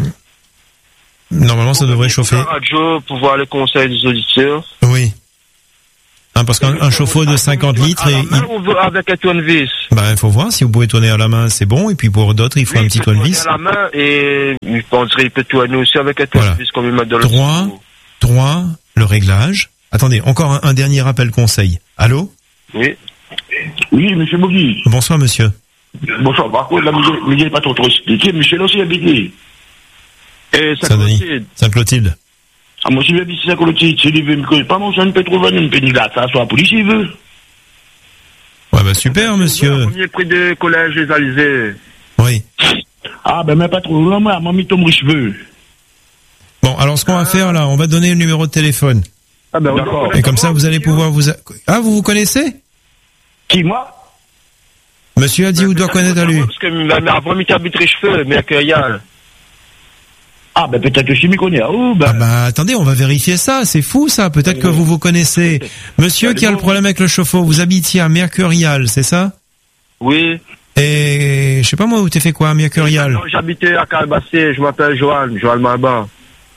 Normalement, ça devrait chauffer. La radio pour voir les conseils des auditeurs. Oui. Un, hein, parce qu'un un chauffe-eau de cinquante litres, à la et main ou avec un tournevis? ben il faut voir si vous pouvez tourner à la main, c'est bon. Et puis pour d'autres, il faut Oui, un petit il peut tournevis. tourner à la main et je penserais qu'il peut tourner aussi avec un tournevis Voilà. comme il m'a dans le Trois, cerveau. trois, le réglage. Attendez, encore un, un dernier appel conseil. Allô? Oui. Oui, monsieur Bogui. Bonsoir, monsieur. Bonsoir. Par contre, la musique n'est pas trop trop expliquée. Monsieur là aussi habité. Et ça Saint-Denis. Clotilde. Saint-Clotilde. Ah, moi, si j'habite à Clotilde, si il veut me connaître pas, moi, ça ne peut trouver une peine de ça, soit la police, il veut. Ouais, bah super, monsieur. Premier prix de collège Les Alizés. Oui. Ah, ben, mais pas trop loin, moi, mamie tombe cheveux. Bon, alors ce qu'on va faire là, on va donner le numéro de téléphone. Ah ben, D'accord. Et comme ça, vous allez pouvoir vous... a- Ah, vous vous connaissez? Qui, moi? Monsieur a dit ou doit connaître à lui. Parce que ma mère a vraiment habité les cheveux, mais qu'il y a. Ah, ben, peut-être que je m'y connais. Oh, ben. Ah bah attendez, on va vérifier ça, c'est fou ça, peut-être que vous vous connaissez. Monsieur qui a le problème avec le chauffe-eau, vous habitiez à Mercurial, c'est ça? Oui. Et je sais pas moi, où t'es fait quoi à Mercurial? Non, j'habitais à Calabassé, je m'appelle Johan, Johan Marba.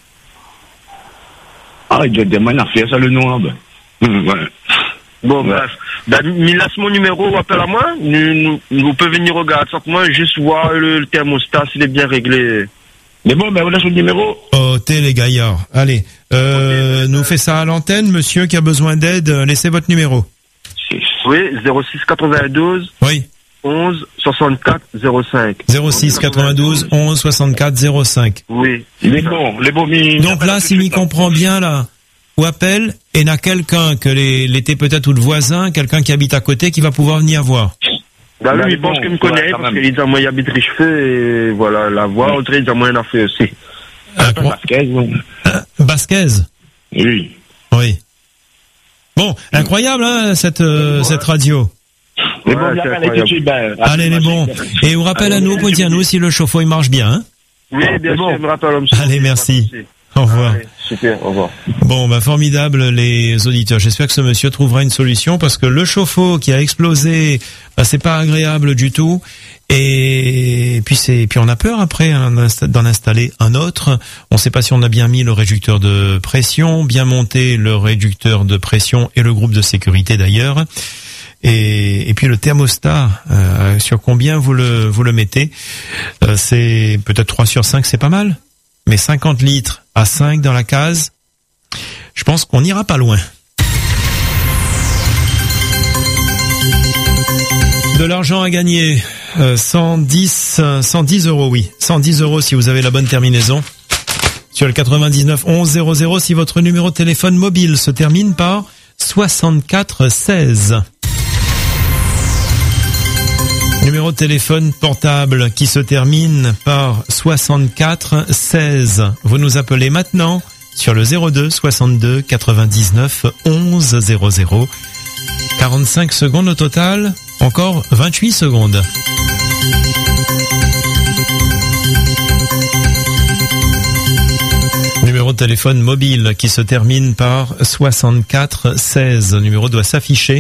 Ah, il doit être des man à faire ça, le nom, là, ben. Hum, ouais. Bon, Ouais. bref. Ben, il laisse mon numéro, appelle à moi. Nous, nous, vous pouvez venir regarder ça, moi, juste voir le, le thermostat, s'il est bien réglé. Mais bon, ben, on a son numéro. Oh, t'es les gaillards. Allez, euh, nous fait ça à l'antenne, monsieur qui a besoin d'aide, euh, laissez votre numéro. Oui, zéro six quatre-vingt-douze, Oui, onze, soixante-quatre, zéro cinq. zéro six quatre-vingt-douze onze soixante-quatre zéro cinq. Oui. Les bons, les bons, mi- Donc là, s'il m'y comprend bien, là, ou appelle, et n'a quelqu'un que les- l'été peut-être ou le voisin, quelqu'un qui habite à côté qui va pouvoir venir voir. Ben, Là, lui, il il pense bon, qu'il me ouais, connaît, quand parce même. qu'il dit à moi, il habite les cheveux, et voilà, la voix, on dirait, il dit à moi, il en a fait aussi. Incro- Vasquez, bon. Basquez. Oui. Oui. Bon, incroyable, hein, cette, euh, cette radio. Les Ouais, bons, c'est bien, allez, incroyable. tout de suite, ben. Allez, les bons. Et on rappelle à nous, vous pouvez dire nous si le chauffe-eau il marche bien, hein. Oui, bien bon. sûr, il me rappelle comme ça. Allez, merci. Au revoir. Allez, super, au revoir. Bon, bah formidable les auditeurs. J'espère que ce monsieur trouvera une solution parce que le chauffe-eau qui a explosé, bah, c'est pas agréable du tout. Et puis c'est, puis on a peur après hein, d'en installer un autre. On sait pas si on a bien mis le réducteur de pression, bien monté le réducteur de pression et le groupe de sécurité d'ailleurs. Et, et puis le thermostat, euh, sur combien vous le vous le mettez, euh, c'est peut-être trois sur cinq, c'est pas mal. Mais cinquante litres à cinq dans la case, je pense qu'on n'ira pas loin. De l'argent à gagner, euh, cent dix, cent dix euros, oui, cent dix euros si vous avez la bonne terminaison. Sur le quatre-vingt-dix-neuf onze zéro zéro, si votre numéro de téléphone mobile se termine par soixante-quatre seize. Numéro de téléphone portable qui se termine par soixante-quatre seize. Vous nous appelez maintenant sur le zéro deux soixante-deux quatre-vingt-dix-neuf onze zéro zéro. quarante-cinq secondes au total, encore vingt-huit secondes. Numéro de téléphone mobile qui se termine par soixante-quatre seize. Le numéro doit s'afficher.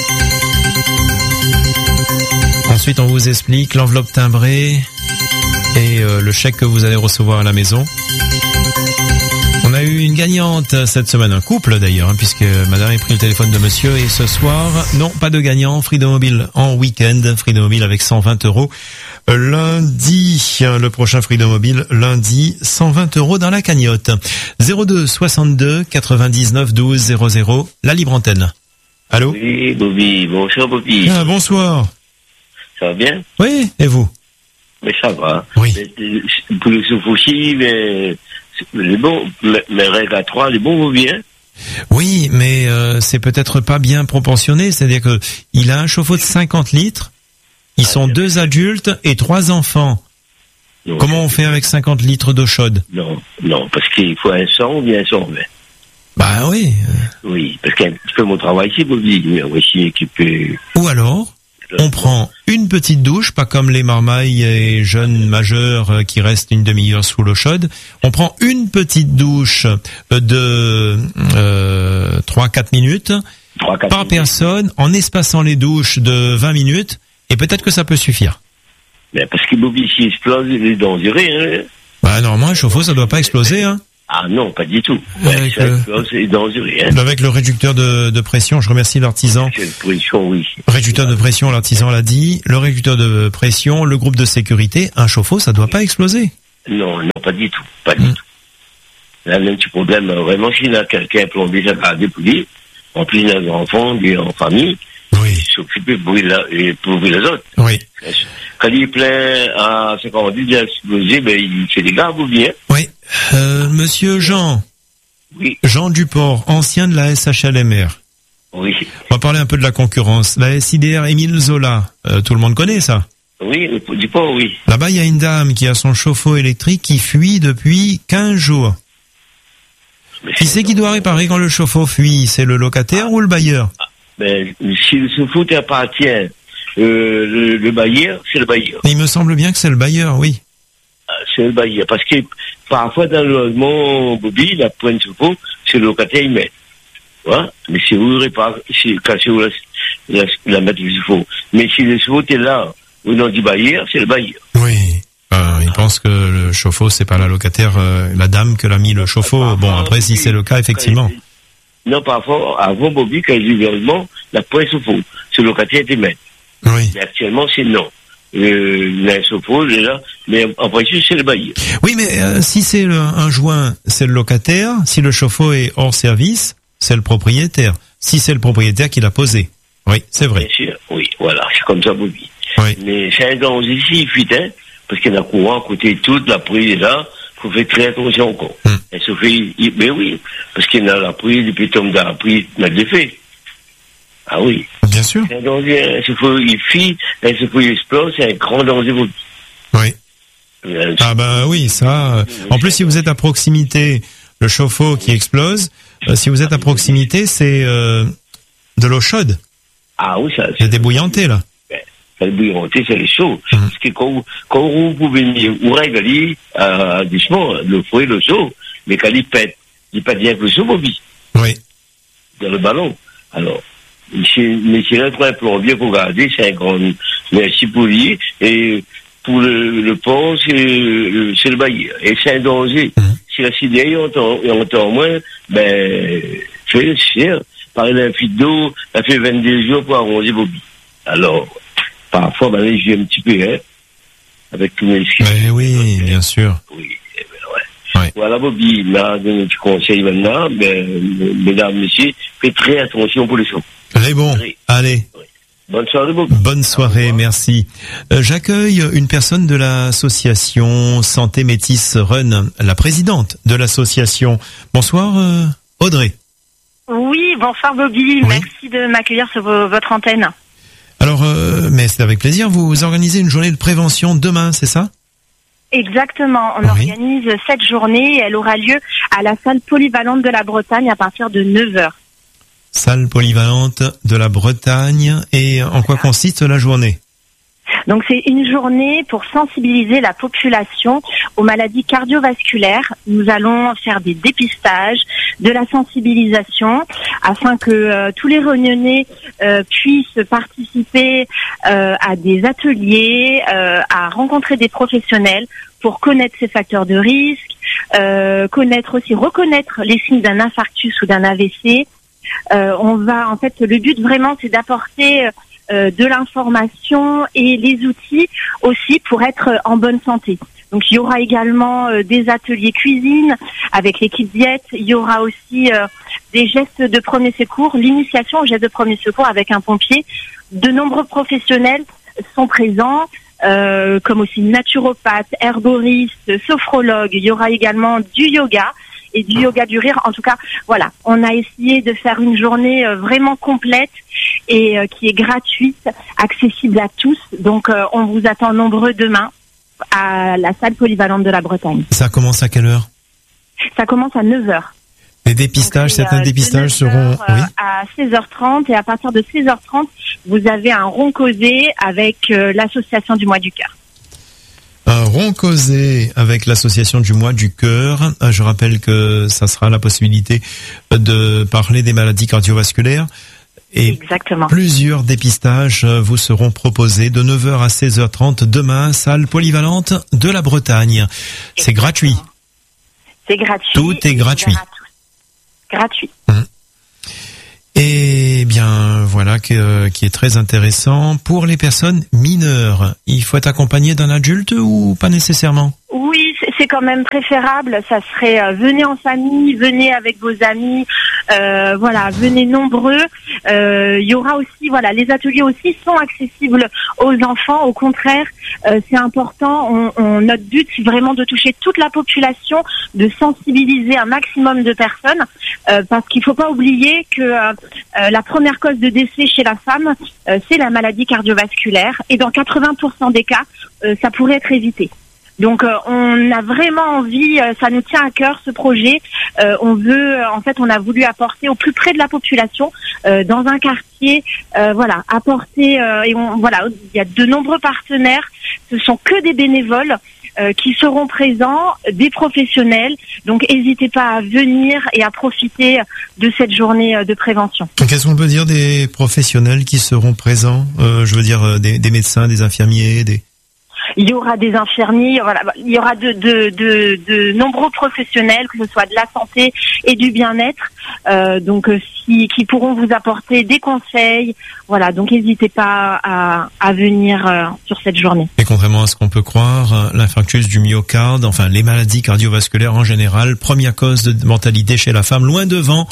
Ensuite, on vous explique l'enveloppe timbrée et euh, le chèque que vous allez recevoir à la maison. On a eu une gagnante cette semaine, un couple d'ailleurs, hein, puisque madame a pris le téléphone de monsieur et ce soir, non, pas de gagnant, Freedom Mobile en week-end, Freedom Mobile avec cent vingt euros. Lundi, le prochain Freedom Mobile, lundi, cent vingt euros dans la cagnotte. zéro deux soixante-deux quatre-vingt-dix-neuf douze zéro zéro, la libre antenne. Allô? Oui, Bobby, bonsoir Bobby. Ah, bonsoir. Ça va bien? Oui, et vous? Mais ça va. Oui. Mais, pour le souffle aussi, mais les bons, mais, mais règles à trois, les bons vont bien. Oui, mais euh, c'est peut-être pas bien proportionné, c'est-à-dire que il a un chauffe-eau de cinquante litres, ils Ah, sont bien. deux adultes et trois enfants. Non, Comment on fait avec cinquante litres d'eau chaude? Non, non, parce qu'il faut un cent ou bien un cent vingt. Bah oui. Oui, parce qu'un petit peu mon travail ici, Bobby, mais on va essayer d'équiper. Ou alors, on prend une petite douche, pas comme les marmailles et jeunes majeurs euh, qui restent une demi-heure sous l'eau chaude. On prend une petite douche de euh, trois à quatre minutes trois, quatre par personne en espaçant les douches de vingt minutes et peut-être que ça peut suffire. Mais parce que Bobby, s'il explose, il est dangereux, hein. Bah normalement un chauffe-eau ça doit pas exploser hein. Ah non, pas du tout. Avec, ça, le, c'est dangereux. Hein. Avec le réducteur de, de pression, je remercie l'artisan. Pression, oui. Réducteur de pression, l'artisan l'a dit. Le réducteur de pression, le groupe de sécurité, un chauffe-eau, ça doit pas exploser. Non, non, pas du tout, pas du mmh. tout. Là, il y a un petit problème, vraiment, s'il y a quelqu'un plombé, ça va dépouiller. En plus, il y a des enfants, des en famille. Oui. Il s'occupe de brûler les autres. Oui. Quand il est plein à cinquante il a explosé, ben, il fait des gardes ou bien. Oui. Euh, monsieur Jean. Oui. Jean Duport, ancien de la S H L M R. Oui. On va parler un peu de la concurrence. La S I D R Émile Zola, euh, tout le monde connaît ça. Oui, Duport, oui. Là-bas, il y a une dame qui a son chauffe-eau électrique qui fuit depuis quinze jours. Mais qui c'est qui doit réparer quand le chauffe-eau fuit? C'est le locataire ah. ou le bailleur? ah. Ben, si le chauffe-eau appartient euh, le, le bailleur, c'est le bailleur. Il me semble bien que c'est le bailleur, oui. C'est le bailleur. Parce que parfois, dans le logement Bobby, la pointe chauffe-eau, c'est le locataire, il met. Ouais? Mais si vous réparez, si, quand vous la, la, la mettre le chauffe-eau. Mais si le chauffe-eau est là, au nom du bailleur, c'est le bailleur. Oui. Euh, il pense que le chauffe-eau, c'est pas la locataire, euh, la dame que l'a mis le chauffe-eau. Bon, après, si c'est le cas, effectivement. Non, parfois, avant Bobby, quand il dit véritablement, la pointe chauffe-eau, c'est le locataire qui met. Oui. Mais actuellement, c'est non. Euh, il y a un chauffe-eau, il est là, mais en principe, c'est le bailleur. Oui, mais euh, si c'est le, un joint, c'est le locataire. Si le chauffe-eau est hors service, c'est le propriétaire. Si c'est le propriétaire qui l'a posé. Oui, c'est vrai. Bien sûr, oui, voilà, c'est comme ça, Bobby. Oui. Mais c'est un danger ici, fuite, hein, parce qu'il y a un courant à côté de toute la prise est là, il faut faire très attention encore. Hum. Elle se fait, il, mais oui, parce qu'il y a la prise, et puis tombe dans la prise, il a des faits. Ah oui. Bien sûr. C'est un danger, il faut, il fuit, elle se fait, il explose, c'est un grand danger, Bobby. Oui. Euh, ah ben oui, ça. Euh, en plus, si vous êtes à proximité, le chauffe-eau qui explose, euh, si vous êtes à proximité, c'est euh, de l'eau chaude. Ah oui, ça. C'est débouillanté, là. Ça débouillanté, c'est chaud. Mmh. Parce que quand, quand vous pouvez venir, vous régalez, euh, doucement, le fouet, le chaud, mais quand il pète, il pète bien que le chaud, Bobby. Oui. Dans le ballon. Alors, mais c'est là, un plombier pour garder, c'est un grand, merci pour lui, et pour le, le pont, c'est le, c'est le bailleur. Et c'est un danger. Mmh. Si la C D I entend, entend moins, ben, c'est cher. Par exemple, un fil d'eau, ça fait vingt-deux jours pour arroser Bobby. Alors, parfois, ben, j'ai un petit peu, hein, avec tous mes skis. Mais oui, bien sûr. Oui, eh ben, ouais. Ouais. Voilà, Bobby, là, donne un petit conseil maintenant, ben, mesdames, messieurs, faites très attention pour les choses. Allez, bon, oui. Allez. Oui. Bonne soirée, Bobby. Bonne soirée, merci. Euh, j'accueille une personne de l'association Santé Métis Run, la présidente de l'association. Bonsoir, euh, Audrey. Oui, bonsoir Bobby, oui. Merci de m'accueillir sur vos, votre antenne. Alors, euh, mais c'est avec plaisir, vous organisez une journée de prévention demain, c'est ça? Exactement, on oui. organise cette journée et elle aura lieu à la salle polyvalente de la Bretagne à partir de neuf heures. Salle polyvalente de la Bretagne, et en quoi consiste la journée? Donc c'est une journée pour sensibiliser la population aux maladies cardiovasculaires. Nous allons faire des dépistages, de la sensibilisation, afin que euh, tous les Réunionnais euh, puissent participer euh, à des ateliers, euh, à rencontrer des professionnels pour connaître ces facteurs de risque, euh, connaître aussi, reconnaître les signes d'un infarctus ou d'un A V C. Euh, on va, en fait, le but vraiment, c'est d'apporter euh, de l'information et les outils aussi pour être en bonne santé. Donc, il y aura également euh, des ateliers cuisine avec l'équipe diète. Il y aura aussi euh, des gestes de premier secours, l'initiation aux gestes de premier secours avec un pompier. De nombreux professionnels sont présents, euh, comme aussi naturopathes, herboristes, sophrologues. Il y aura également du yoga. Et du yoga du rire. En tout cas, voilà, on a essayé de faire une journée euh, vraiment complète et euh, qui est gratuite, accessible à tous. Donc, euh, on vous attend nombreux demain à la salle polyvalente de la Bretagne. Ça commence à quelle heure? Ça commence à neuf heures. Les dépistages, Donc, certains euh, dépistages seront... Euh, oui. À seize heures trente, et à partir de seize heures trente, vous avez un rond causé avec euh, l'association du Mois du Cœur. Un rond causé avec l'association du Mois du Cœur. Je rappelle que ça sera la possibilité de parler des maladies cardiovasculaires. Et Exactement. Plusieurs dépistages vous seront proposés de neuf heures à seize heures trente demain, salle polyvalente de la Bretagne. C'est gratuit. C'est gratuit. Tout est gratuit. Gratuit. Mmh. Et bien, voilà, que, qui est très intéressant. Pour les personnes mineures, il faut être accompagné d'un adulte ou pas nécessairement? Oui, c'est quand même préférable. Ça serait euh, venez en famille, venez avec vos amis, euh, voilà, venez nombreux. Il euh, y aura aussi, voilà, les ateliers aussi sont accessibles aux enfants. Au contraire, euh, c'est important. On, on, notre but, c'est vraiment de toucher toute la population, de sensibiliser un maximum de personnes, euh, parce qu'il faut pas oublier que euh, euh, la première cause de décès chez la femme, euh, c'est la maladie cardiovasculaire, et dans quatre-vingts pour cent des cas, euh, ça pourrait être évité. Donc euh, on a vraiment envie, euh, ça nous tient à cœur ce projet. Euh, on veut, euh, en fait, on a voulu apporter au plus près de la population, euh, dans un quartier, euh, voilà, apporter. Euh, et on, voilà, il y a de nombreux partenaires. Ce sont que des bénévoles euh, qui seront présents, des professionnels. Donc n'hésitez pas à venir et à profiter de cette journée de prévention. Qu'est-ce qu'on peut dire des professionnels qui seront présents? euh, Je veux dire euh, des, des médecins, des infirmiers, des... Il y aura des infirmiers, voilà, il y aura de, de, de, de nombreux professionnels, que ce soit de la santé et du bien-être, euh, donc euh, qui, qui pourront vous apporter des conseils. Voilà, donc n'hésitez pas à, à venir euh, sur cette journée. Et contrairement à ce qu'on peut croire, l'infarctus du myocarde, enfin les maladies cardiovasculaires en général, première cause de mortalité chez la femme, loin devant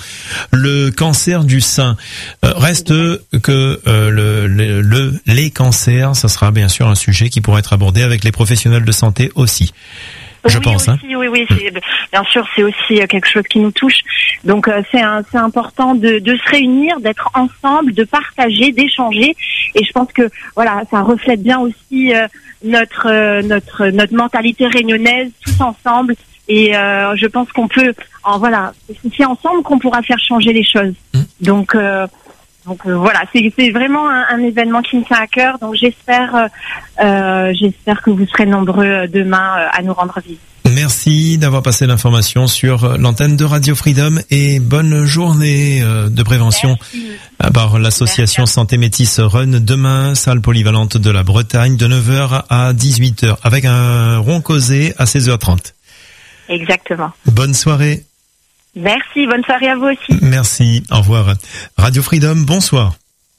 le cancer du sein. Euh, reste que euh, le, le, le, les cancers, ça sera bien sûr un sujet qui pourra être abordé avec les professionnels de santé aussi. Je oui, pense. Aussi, hein. Oui, oui, c'est, bien sûr, c'est aussi quelque chose qui nous touche. Donc, euh, c'est, un, c'est important de, de se réunir, d'être ensemble, de partager, d'échanger. Et je pense que voilà, ça reflète bien aussi euh, notre euh, notre notre mentalité réunionnaise, tous ensemble. Et euh, je pense qu'on peut, en voilà, c'est ensemble qu'on pourra faire changer les choses. Mmh. Donc. Euh, Donc euh, voilà, c'est, c'est vraiment un, un événement qui me tient à cœur. Donc j'espère, euh, euh, j'espère que vous serez nombreux demain euh, à nous rendre visite. Merci d'avoir passé l'information sur l'antenne de Radio Freedom et bonne journée euh, de prévention. Merci. À part l'association Merci. Santé Métis Run demain, salle polyvalente de la Bretagne de neuf heures à dix-huit heures avec un rond causé à seize heures trente. Exactement. Bonne soirée. Merci, bonne soirée à vous aussi. Merci, au revoir. Radio Freedom, bonsoir.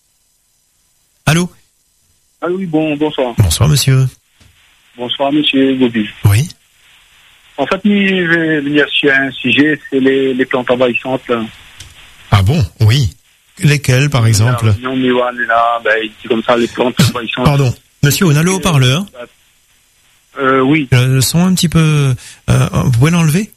Allô? Allô, oui, bon, bonsoir. Bonsoir, monsieur. Bonsoir, monsieur Gobi. Oui. En fait, je vais venir sur un sujet, c'est les, les plantes envahissantes, là. Ah bon? Oui. Lesquelles, par exemple? Non, mais ouais, là, ben, c'est comme ça, les plantes envahissantes. Pardon. Monsieur, on a le haut-parleur? Euh, oui. Le, le son un petit peu, euh, vous pouvez l'enlever?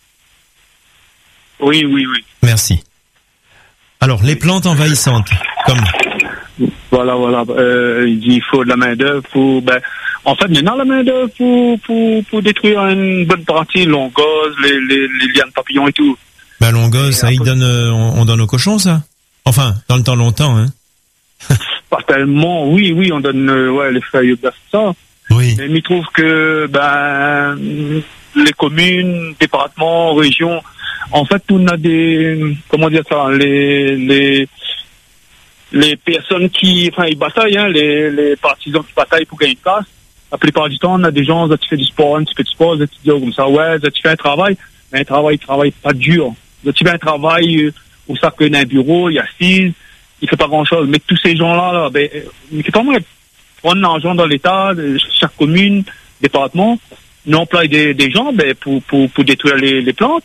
Oui, oui, oui. Merci. Alors, les plantes envahissantes, comme... Voilà, voilà. Euh, il faut de la main-d'œuvre. Faut, ben, en fait, maintenant, la main-d'œuvre pour, pour, pour détruire une bonne partie, l'ongose, les, les, les lianes papillons et tout. Ben, l'ongose, ça, il donne, euh, on, on donne aux cochons, ça? Enfin, dans le temps longtemps, hein? Pas tellement, oui, oui, on donne, euh, ouais, les feuilles de ça. Oui. Mais il trouve que, ben, les communes, départements, régions, en fait, on a des, comment dire ça, les, les, les personnes qui, enfin, ils bataillent, hein, les, les partisans qui bataillent pour gagner une place. La plupart du temps, on a des gens, tu fais du sport, tu fais du sport, tu dis comme ça, ouais, tu fais un travail, mais un travail, travail pas dur. Tu fais un travail où ça connaît un bureau, il y a six, il fait pas grand chose. Mais tous ces gens-là, là, ben, c'est comment prendre l'argent dans l'État, chaque commune, département, nous emploie des, des gens, ben, pour, pour, pour détruire les, les plantes.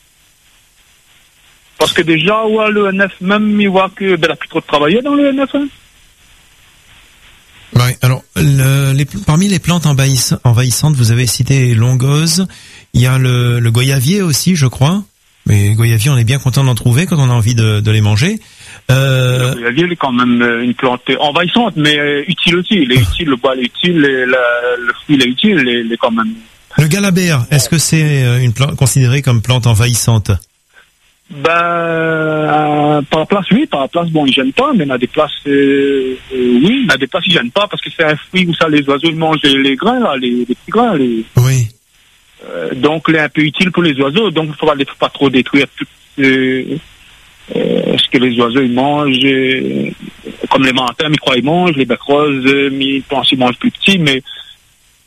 Parce que déjà, ouais, le N F, même, il voit que, ben, il n'a plus trop de travailler dans le N F, hein. Ouais, alors, le, les, parmi les plantes envahis, envahissantes, vous avez cité l'ongose, il y a le, le goyavier aussi, je crois. Mais goyavier, on est bien content d'en trouver quand on a envie de, de les manger. Euh... Le goyavier, il est quand même une plante envahissante, mais euh, utile aussi. Il est utile, le bois est utile, le, le fruit est utile, il est, il est quand même... Le galabert, est-ce que c'est une plante considérée comme plante envahissante? Ben, euh, par la place, oui, par la place, bon, il gêne pas, mais il y a des places, euh, euh, oui, il y a des places, il gêne pas, parce que c'est un fruit où ça, les oiseaux, ils mangent les, les grains, là, les, les petits grains, les... Oui. Euh, donc, il est un peu utile pour les oiseaux, donc il ne faudra pas trop détruire tout euh, euh, ce que les oiseaux, ils mangent, euh, comme les martins, ils croient, ils mangent, les becs roses, euh, ils pensent qu'ils mangent plus petits, mais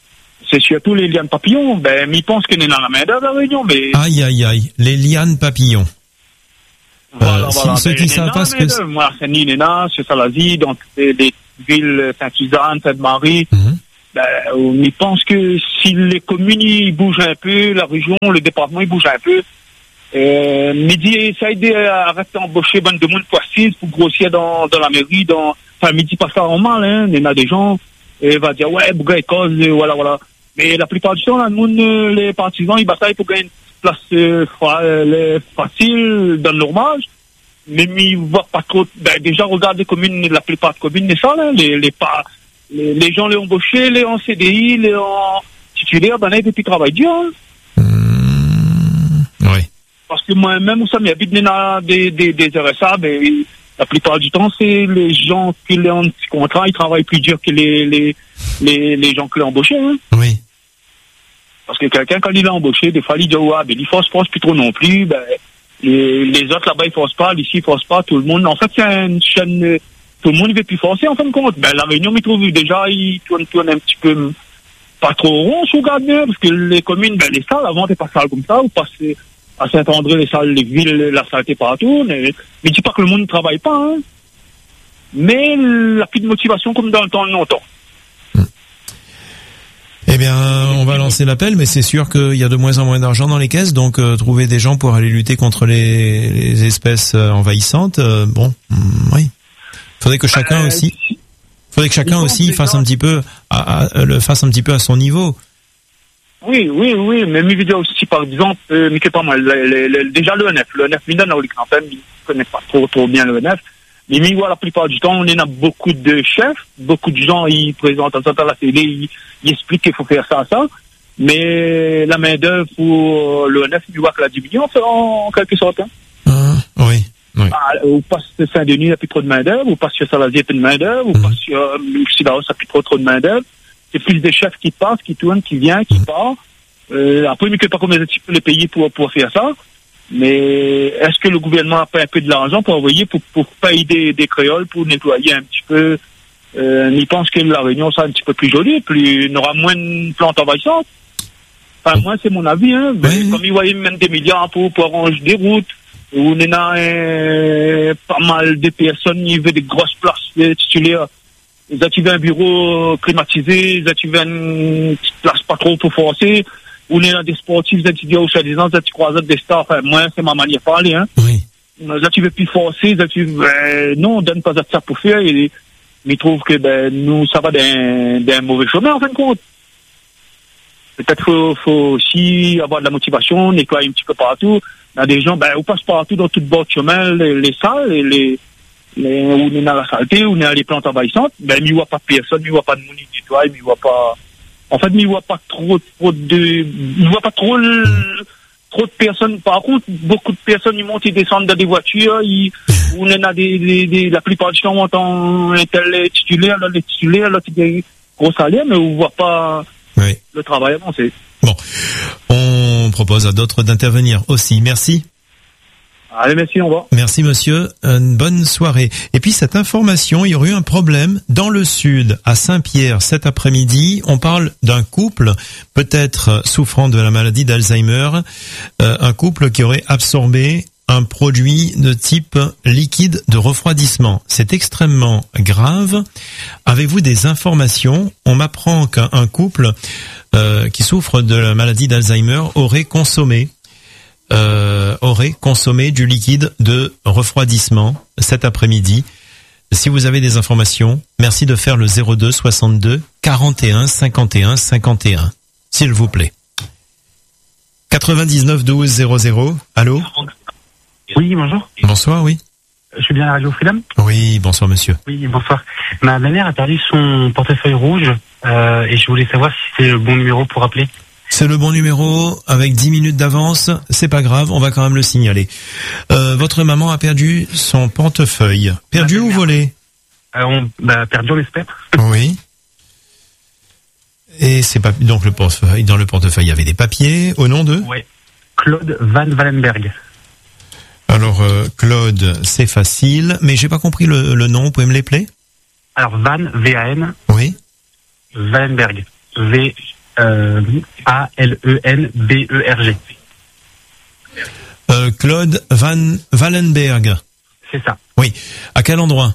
c'est surtout les lianes papillons. Ben, ils pensent qu'on est dans la main d'œuvre à la Réunion, mais. Aïe, aïe, aïe. Les lianes papillons. Voilà, euh, voilà. Si, ceux Ben, qui savent pas ce que c'est. Moi, c'est Nina, c'est Salazie, donc les, les villes Sainte-Suzanne, Sainte-Marie. Mm-hmm. Ben, on y pense que si les communes ils bougent un peu, la région, le département il bouge un peu, euh, Midi essaye d'arrêter d'embaucher bonne de monde facile pour grossir dans, dans la mairie, dans, enfin Midi pas ça en mal, hein, il y en a des gens, et va dire ouais, pour gagner cause, voilà, voilà. Mais la plupart du temps, là, nous, les partisans, ils bataillent pour gagner une place euh, fa- facile dans le normage, mais ils voient pas trop, ben, déjà regarde les communes, la plupart des communes, c'est ça, là, les, les pas, Les, les gens les ont embauchés, les en C D I, les en titulaire, ben là, et puis travail dur. Hein. Mmh, oui. Parce que moi-même, ça m'habite dans des, des, des R S A, ben, la plupart du temps, c'est les gens qui les ont petit contrat, ils travaillent plus dur que les, les, les, les gens qui l'ont embauché. Hein. Oui. Parce que quelqu'un, quand il l'a embauché, des fois, il dit, ouais, ben, il force pas plus trop non plus, ben, les, les autres là-bas, ils forcent pas, ici, ils forcent pas, tout le monde. En fait, c'est une chaîne, tout le monde ne veut plus forcer en fin de compte. Ben, la Réunion, il trouve déjà, il tourne, tourne un petit peu pas trop rond, je regarde bien, parce que les communes, ben, les salles, avant, t'es pas sales comme ça, ou passer à Saint-André, les salles, les villes, la saleté partout, mais, mais dis pas que le monde ne travaille pas, hein. Mais, la plus de motivation comme dans le temps longtemps. Eh bien, on va lancer l'appel, mais c'est sûr qu'il y a de moins en moins d'argent dans les caisses, donc euh, trouver des gens pour aller lutter contre les, les espèces euh, envahissantes, euh, bon, mm, oui. Faudrait que chacun euh, aussi, faudrait que chacun aussi fasse un petit peu, à, à, le fasse un petit peu à son niveau. Oui, oui, oui, mais mes vidéos aussi, par exemple, euh, mais que pas mal. Le, le, le, déjà le E N F, le E N F, Minden, on ne connaît pas trop, trop bien le E N F. Mais mi la plupart du temps, on en a beaucoup de chefs, beaucoup de gens, ils présentent ça à la télé, ils, ils expliquent qu'il faut faire ça, ça. Mais la main-d'œuvre pour le E N F, tu vois que la division, en quelque sorte. Hein. Ah, oui, oui. Ah, ou pas sur Saint-Denis, il n'y a plus trop de main-d'œuvre, ou pas sur Salazie, il n'y a plus de main-d'œuvre, ou mmh. pas sur euh, Sidaos, il n'y a plus trop, trop de main-d'œuvre. C'est plus des chefs qui passent, qui tournent, qui viennent, qui mmh. partent. Euh, après, mais que pas combien de types les payer pour, pour faire ça. Mais est-ce que le gouvernement a pas un peu de l'argent pour envoyer, pour, pour payer des, des créoles, pour nettoyer un petit peu, euh, il pense que la Réunion sera un petit peu plus jolie, plus, il y aura moins de plantes envahissantes. Enfin, moi, c'est mon avis, hein. Ben, oui. Comme ils voyaient même des milliards pour, pour arranger des routes, où on a euh, pas mal de personnes, ils veulent des grosses places titulaires. Ils activent un bureau climatisé, ils activent une petite place pas trop pour forcer. Où on a des sportifs, des étudiants, ou soi-disant, des croisades, des stars. Enfin, moi, c'est ma manière de parler, hein. Oui. Ils activent plus forcer, ils activent, euh, non, on donne pas de ça pour faire, et, mais ils trouvent que, ben, nous, ça va d'un, d'un mauvais chemin, en fin de compte. Peut-être faut, faut aussi avoir de la motivation, nettoyer un petit peu partout. Il y a des gens, ben, on passe partout dans tout bord de chemin, les, les salles, les, les, les, où on est dans la saleté, où on est dans les plantes envahissantes, ben, il n'y voit pas de personne, il n'y voit pas de monde qui nettoie, il n'y voit pas, en fait, il n'y voit pas trop, trop de, il voit pas trop, le, trop de personnes. Par contre, beaucoup de personnes, ils montent, ils descendent dans des voitures, ils, où on a des, des, des, la plupart du temps, on entend un tel titulaire, là, les titulaires, là, c'est des gros salaires, mais on voit pas, oui. Le travail avancé. Bon. On propose à d'autres d'intervenir aussi. Merci. Allez, merci, au revoir. Merci, monsieur. Une bonne soirée. Et puis, cette information, il y aurait eu un problème dans le sud, à Saint-Pierre, cet après-midi. On parle d'un couple, peut-être souffrant de la maladie d'Alzheimer, euh, un couple qui aurait absorbé un produit de type liquide de refroidissement. C'est extrêmement grave. Avez-vous des informations? On m'apprend qu'un couple euh, qui souffre de la maladie d'Alzheimer aurait consommé euh, aurait consommé du liquide de refroidissement cet après-midi. Si vous avez des informations, merci de faire le zéro deux soixante-deux quarante et un cinquante et un cinquante et un, s'il vous plaît. quatre-vingt-dix-neuf douze zéro zéro. Allô? Oui, bonjour. Bonsoir, oui. Je suis bien à la Radio Freedom. Oui, bonsoir monsieur. Oui, bonsoir. Ma, ma mère a perdu son portefeuille rouge euh, et je voulais savoir si c'est le bon numéro pour appeler. C'est le bon numéro, avec dix minutes d'avance, c'est pas grave, on va quand même le signaler. Euh, votre maman a perdu son portefeuille. Perdu ou volé? euh, on, bah, Perdu, on espère. Oui. Et c'est pas donc le portefeuille. Dans le portefeuille, il y avait des papiers au nom de? Oui. Claude Van Wallenberg. Alors euh, Claude, c'est facile, mais j'ai pas compris le, le nom. Vous pouvez me l'épeler? Alors Van, V A N. Oui. Wallenberg, V euh, A L E N B E R G. Euh, Claude Van Wallenberg. C'est ça. Oui. À quel endroit?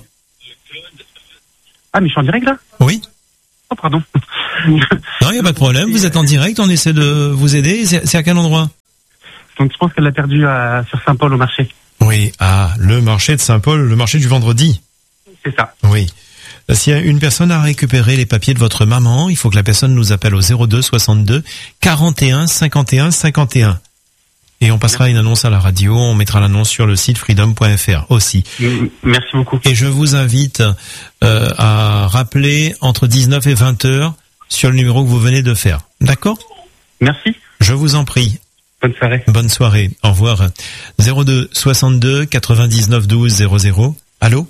Ah, mais je suis en direct là? Oui. Oh, pardon. Non, il n'y a pas de problème. Vous êtes en direct, on essaie de vous aider. C'est, c'est à quel endroit? Donc je pense qu'elle l'a perdu à, sur Saint-Paul au marché. Oui. Ah, le marché de Saint-Paul, le marché du vendredi. C'est ça. Oui. Si une personne a récupéré les papiers de votre maman, il faut que la personne nous appelle au zéro deux soixante-deux quarante et un cinquante et un cinquante et un. Et on passera une annonce à la radio, on mettra l'annonce sur le site freedom point f r aussi. Merci beaucoup. Et je vous invite euh, à rappeler entre dix-neuf et vingt heures sur le numéro que vous venez de faire. D'accord? Merci. Je vous en prie. Bonne soirée. Bonne soirée. Au revoir. zéro deux soixante-deux quatre-vingt-dix-neuf douze zéro zéro. Allô?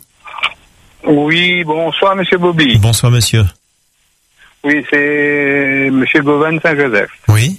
Oui, bonsoir, monsieur Bobby. Bonsoir, monsieur. Oui, c'est monsieur Govan Saint-Joseph. Oui.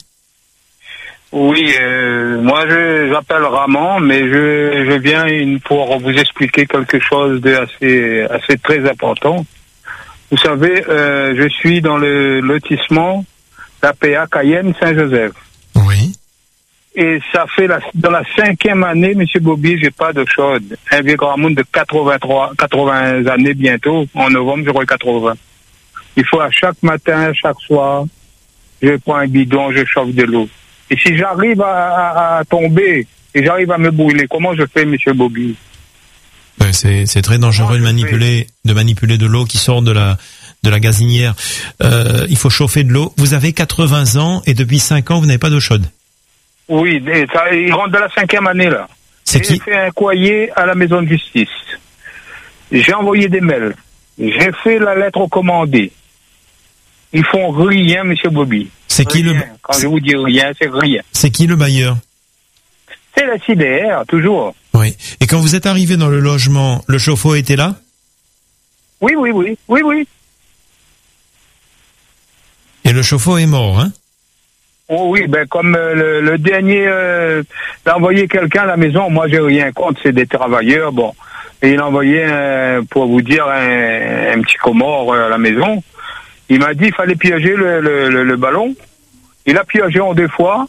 Oui, euh, moi je j'appelle Ramon, mais je, je viens une, pour vous expliquer quelque chose de assez, assez très important. Vous savez, euh, je suis dans le lotissement d'A P A Cayenne Saint-Joseph. Oui. Et ça fait la, dans la cinquième année, monsieur Bobby, j'ai pas d'eau chaude. Un vieux grand monde de quatre-vingt-trois, quatre-vingts années bientôt. En novembre, j'aurai quatre-vingts. Il faut à chaque matin, chaque soir, je prends un bidon, je chauffe de l'eau. Et si j'arrive à, à, à tomber et j'arrive à me brûler, comment je fais, monsieur Bobby? Ouais, c'est, c'est très dangereux de manipuler, de manipuler de l'eau qui sort de la, de la gazinière. Euh, il faut chauffer de l'eau. Vous avez quatre-vingts ans et depuis cinq ans, vous n'avez pas d'eau chaude. Oui, et ça, il rentre dans la cinquième année, là. C'est qui? J'ai fait un courrier à la maison de justice. J'ai envoyé des mails. J'ai fait la lettre recommandée. Ils font rien, monsieur Bobby. C'est qui rien. le... Quand je vous dis rien, c'est rien. C'est qui le bailleur? C'est la C D R, toujours. Oui. Et quand vous êtes arrivé dans le logement, le chauffe-eau était là? Oui, oui, oui. Oui, oui. Et le chauffe-eau est mort, hein? Oh oui, ben comme euh, le, le dernier euh, il a envoyé quelqu'un à la maison, moi j'ai rien contre, c'est des travailleurs, bon. Et il a envoyé, un, pour vous dire, un, un petit comore à la maison. Il m'a dit qu'il fallait piéger le, le, le, le ballon. Il a piégé en deux fois.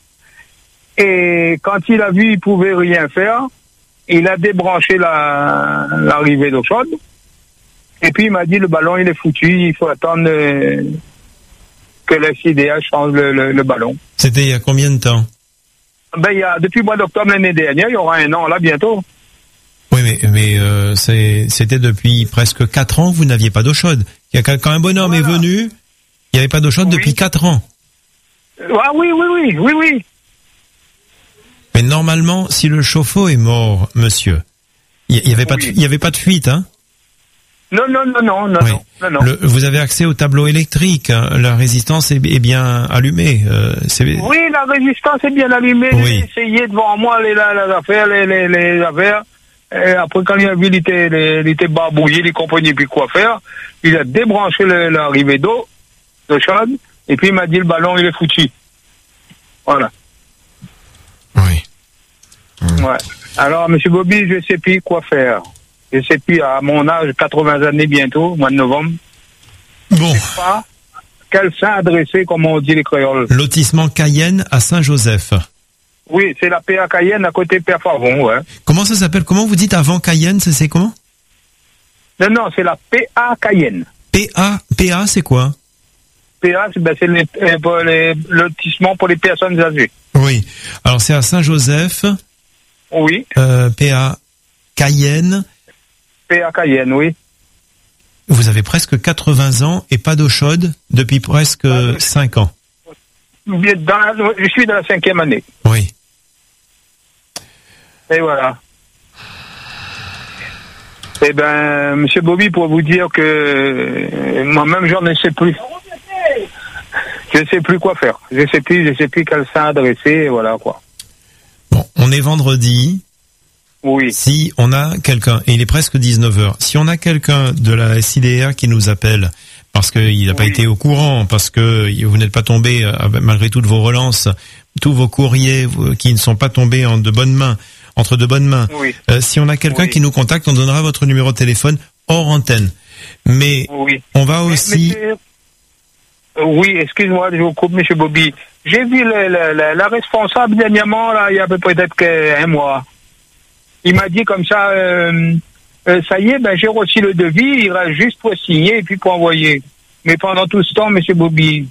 Et quand il a vu qu'il pouvait rien faire, il a débranché la, l'arrivée d'eau chaude. Et puis il m'a dit le ballon il est foutu, il faut attendre euh, que la C D A change le, le, le ballon. C'était il y a combien de temps? Ben il y a depuis le mois d'octobre l'année dernière, il y aura un an là bientôt. Oui, mais mais euh, c'est, c'était depuis presque quatre ans que vous n'aviez pas d'eau chaude. Il y a quand un bonhomme voilà. est venu, il n'y avait pas d'eau chaude oui. depuis quatre ans. Ah oui, oui, oui, oui, oui. Mais normalement, si le chauffe-eau est mort, monsieur, il y, y avait pas, oui. de, il y avait pas de fuite, hein? Non, non, non, non, non, oui. non, non. Le, vous avez accès au tableau électrique. Hein. La résistance est, est bien allumée. Euh, c'est... Oui, la résistance est bien allumée. Oui. J'ai essayé devant moi les, les, les affaires, les, les, les affaires. Et après, quand il a vu, il était, il était barbouillé, il comprenait plus quoi faire. Il a débranché le, l'arrivée d'eau, de chaude, et puis il m'a dit le ballon, il est foutu. Voilà. Oui. Mmh. Ouais. Alors, monsieur Bobby, je sais plus quoi faire. Je sais plus, à mon âge, quatre-vingts années bientôt, au mois de novembre. Bon. Je sais pas quel sein adresser, comme on dit les créoles. Lotissement Cayenne à Saint-Joseph. Oui, c'est la P A Cayenne à côté de Père-Favon, ouais. Comment ça s'appelle? Comment vous dites avant Cayenne? C'est, c'est comment? Non, non, c'est la P A Cayenne. P A, P A, c'est quoi? P A, c'est, ben, c'est les, euh, les lotissements pour les personnes âgées. Oui. Alors, c'est à Saint-Joseph. Oui. Euh, P A Cayenne. P A Cayenne, oui. Vous avez presque quatre-vingts ans et pas d'eau chaude depuis presque ah, cinq ans. Dans la, je suis dans la cinquième année. Oui. Et voilà. Eh ben, monsieur Bobby, pour vous dire que euh, moi-même, j'en ne sais plus. Je ne sais plus quoi faire. Je ne sais plus, je ne sais plus quel sein adresser, voilà quoi. Bon, on est vendredi. Oui. Si on a quelqu'un, et il est presque dix-neuf heures, si on a quelqu'un de la S I D R qui nous appelle, parce qu'il n'a pas oui. été au courant, parce que vous n'êtes pas tombé, malgré toutes vos relances, tous vos courriers qui ne sont pas tombés en de bonnes mains, entre de bonnes mains. Oui. Euh, si on a quelqu'un oui. qui nous contacte, on donnera votre numéro de téléphone hors antenne. Mais oui. on va aussi... Mais, mais Oui, excuse-moi, je vous coupe, monsieur Bobby. J'ai vu le, le, le, la responsable dernièrement, là, il y a peut-être un mois. Il m'a dit comme ça, euh, euh, ça y est, ben j'ai reçu le devis, il reste juste pour signer et puis pour envoyer. Mais pendant tout ce temps, monsieur Bobby.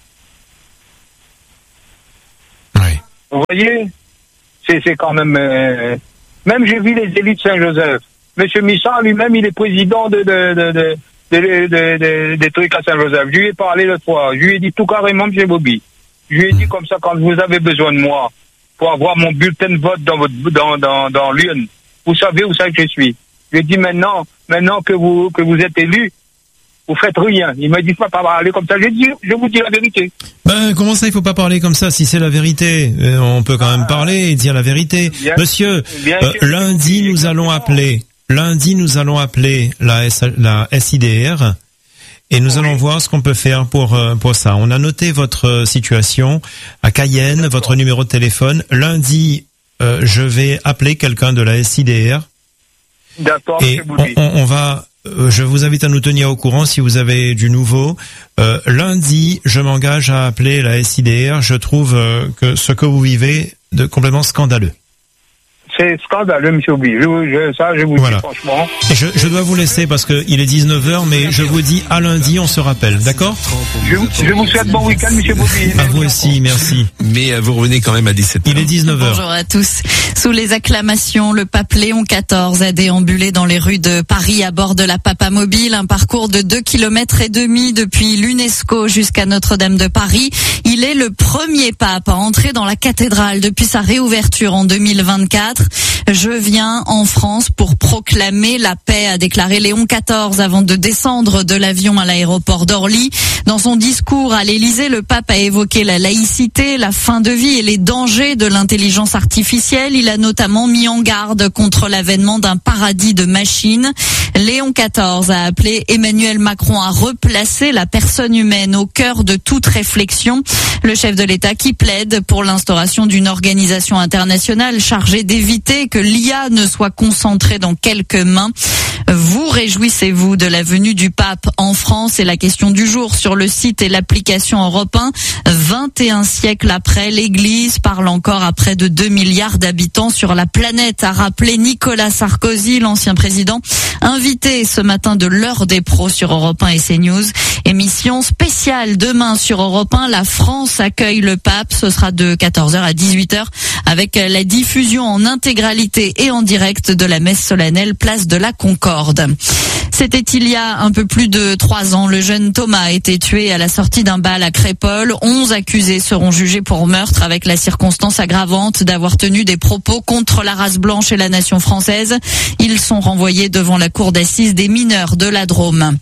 Oui. Vous voyez, c'est, c'est quand même... Euh, même j'ai vu les élus de Saint-Joseph. Monsieur Missard lui-même, il est président de... de, de, de Des, des, des, des trucs à Saint-Joseph. Je lui ai parlé l'autre fois. Je lui ai dit tout carrément, monsieur Bobby. Je lui ai dit comme ça, quand vous avez besoin de moi, pour avoir mon bulletin de vote dans votre, dans, dans, dans l'urne, vous savez où ça que je suis. Je lui ai dit maintenant, maintenant que vous, que vous êtes élu, vous faites rien. Il m'a dit, faut pas parler comme ça. Je dis, je vous dis la vérité. Ben, comment ça, il faut pas parler comme ça? Si c'est la vérité, euh, on peut quand même ah, parler et dire la vérité. Bien, Monsieur, bien euh, sûr, lundi, nous allons appeler. Lundi, nous allons appeler la, S, la S I D R et nous oui. allons voir ce qu'on peut faire pour pour ça. On a noté votre situation à Cayenne, D'accord. votre numéro de téléphone. Lundi, euh, je vais appeler quelqu'un de la S I D R. D'accord. Et on, on, on va. Euh, je vous invite à nous tenir au courant si vous avez du nouveau. Euh, lundi, je m'engage à appeler la S I D R. Je trouve euh, que ce que vous vivez de complètement scandaleux. C'est scandaleux, monsieur Bobby. Je, je, ça, je vous voilà. dis franchement. Et je, je dois vous laisser parce que il est dix-neuf heures, mais je vous dis à lundi, on se rappelle, d'accord? Je, je vous souhaite bon week-end, monsieur Bobby. À vous aussi, merci. Mais vous revenez quand même à dix-sept heures. Il est dix-neuf heures. Bonjour à tous. Sous les acclamations, le pape Léon quatorze a déambulé dans les rues de Paris à bord de la Papamobile, un parcours de deux kilomètres et demi depuis l'UNESCO jusqu'à Notre-Dame de Paris. Il est le premier pape à entrer dans la cathédrale depuis sa réouverture en deux mille vingt-quatre. Je viens en France pour proclamer la paix, a déclaré Léon quatorze avant de descendre de l'avion à l'aéroport d'Orly. Dans son discours à l'Élysée, le pape a évoqué la laïcité, la fin de vie et les dangers de l'intelligence artificielle. Il a notamment mis en garde contre l'avènement d'un paradis de machines. Léon quatorze a appelé Emmanuel Macron à replacer la personne humaine au cœur de toute réflexion. Le chef de l'État qui plaide pour l'instauration d'une organisation internationale chargée d'éviter que l'I A ne soit concentrée dans quelques mains. Vous réjouissez-vous de la venue du pape en France? C'est la question du jour sur le site et l'application Europe un. vingt et un siècles après, l'Église parle encore à près de deux milliards d'habitants sur la planète, a rappelé Nicolas Sarkozy, l'ancien président, invité ce matin de l'heure des pros sur Europe un et CNews. Émission spéciale demain sur Europe un. La France accueille le pape. Ce sera de quatorze heures à dix-huit heures avec la diffusion en intégralité et en direct de la messe solennelle place de la Concorde. C'était il y a un peu plus de trois ans. Le jeune Thomas a été tué à la sortie d'un bal à Crépol. Onze accusés seront jugés pour meurtre avec la circonstance aggravante d'avoir tenu des propos contre la race blanche et la nation française. Ils sont renvoyés devant la cour d'assises des mineurs de la Drôme.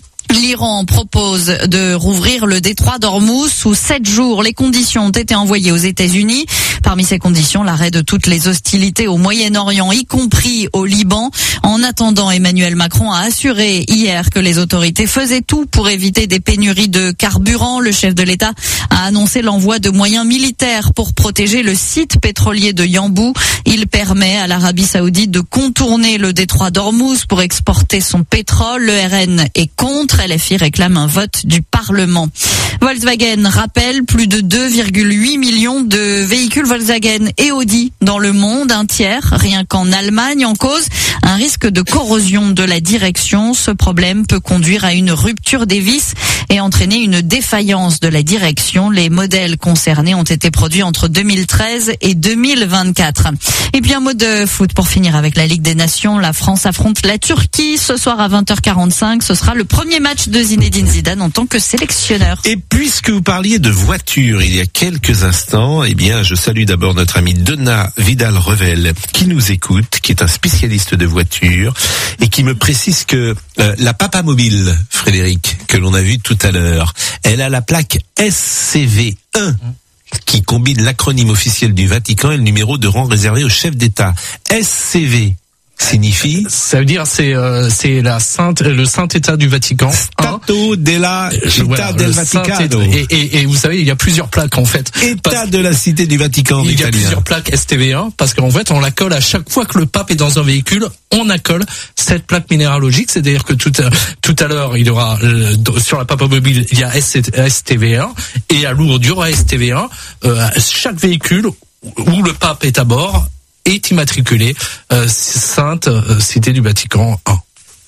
L'Iran propose de rouvrir le détroit d'Ormuz sous sept jours. Les conditions ont été envoyées aux États-Unis. Parmi ces conditions, l'arrêt de toutes les hostilités au Moyen-Orient, y compris au Liban. En attendant, Emmanuel Macron a assuré hier que les autorités faisaient tout pour éviter des pénuries de carburant. Le chef de l'État a annoncé l'envoi de moyens militaires pour protéger le site pétrolier de Yanbu. Il permet à l'Arabie Saoudite de contourner le détroit d'Ormuz pour exporter son pétrole. Le R N est contre. L F I réclame un vote du Parlement. Volkswagen rappelle plus de deux virgule huit millions de véhicules Volkswagen et Audi dans le monde, un tiers rien qu'en Allemagne. En cause, un risque de corrosion de la direction. Ce problème peut conduire à une rupture des vis et entraîner une défaillance de la direction. Les modèles concernés ont été produits entre deux mille treize et deux mille vingt-quatre. Et puis un mot de foot pour finir avec la Ligue des Nations. La France affronte la Turquie ce soir à vingt heures quarante-cinq. Ce sera le premier match de Zinedine Zidane en tant que sélectionneur. Et puisque vous parliez de voiture il y a quelques instants, eh bien, je salue d'abord notre ami Donna Vidal-Revel qui nous écoute, qui est un spécialiste de voiture et qui me précise que euh, la Papamobile, Frédéric, que l'on a vu tout à l'heure, elle a la plaque S C V un qui combine l'acronyme officiel du Vatican et le numéro de rang réservé au chef d'État. S C V signifie? Ça veut dire c'est euh, c'est la sainte le Saint État du Vatican. Stato della Città voilà, del le Vaticano. Saint État. Et, et, et vous savez, il y a plusieurs plaques en fait. État Parce- de la Cité du Vatican en Il y a italien. plusieurs plaques S T V un parce qu'en fait on la colle à chaque fois que le pape est dans un véhicule, on accole cette plaque minéralogique. C'est-à-dire que tout à, tout à l'heure il y aura euh, sur la papamobile il y a S T V un et à Lourdes il y aura S T V un. Euh, chaque véhicule où le pape est à bord est immatriculé euh, Sainte euh, Cité du Vatican un.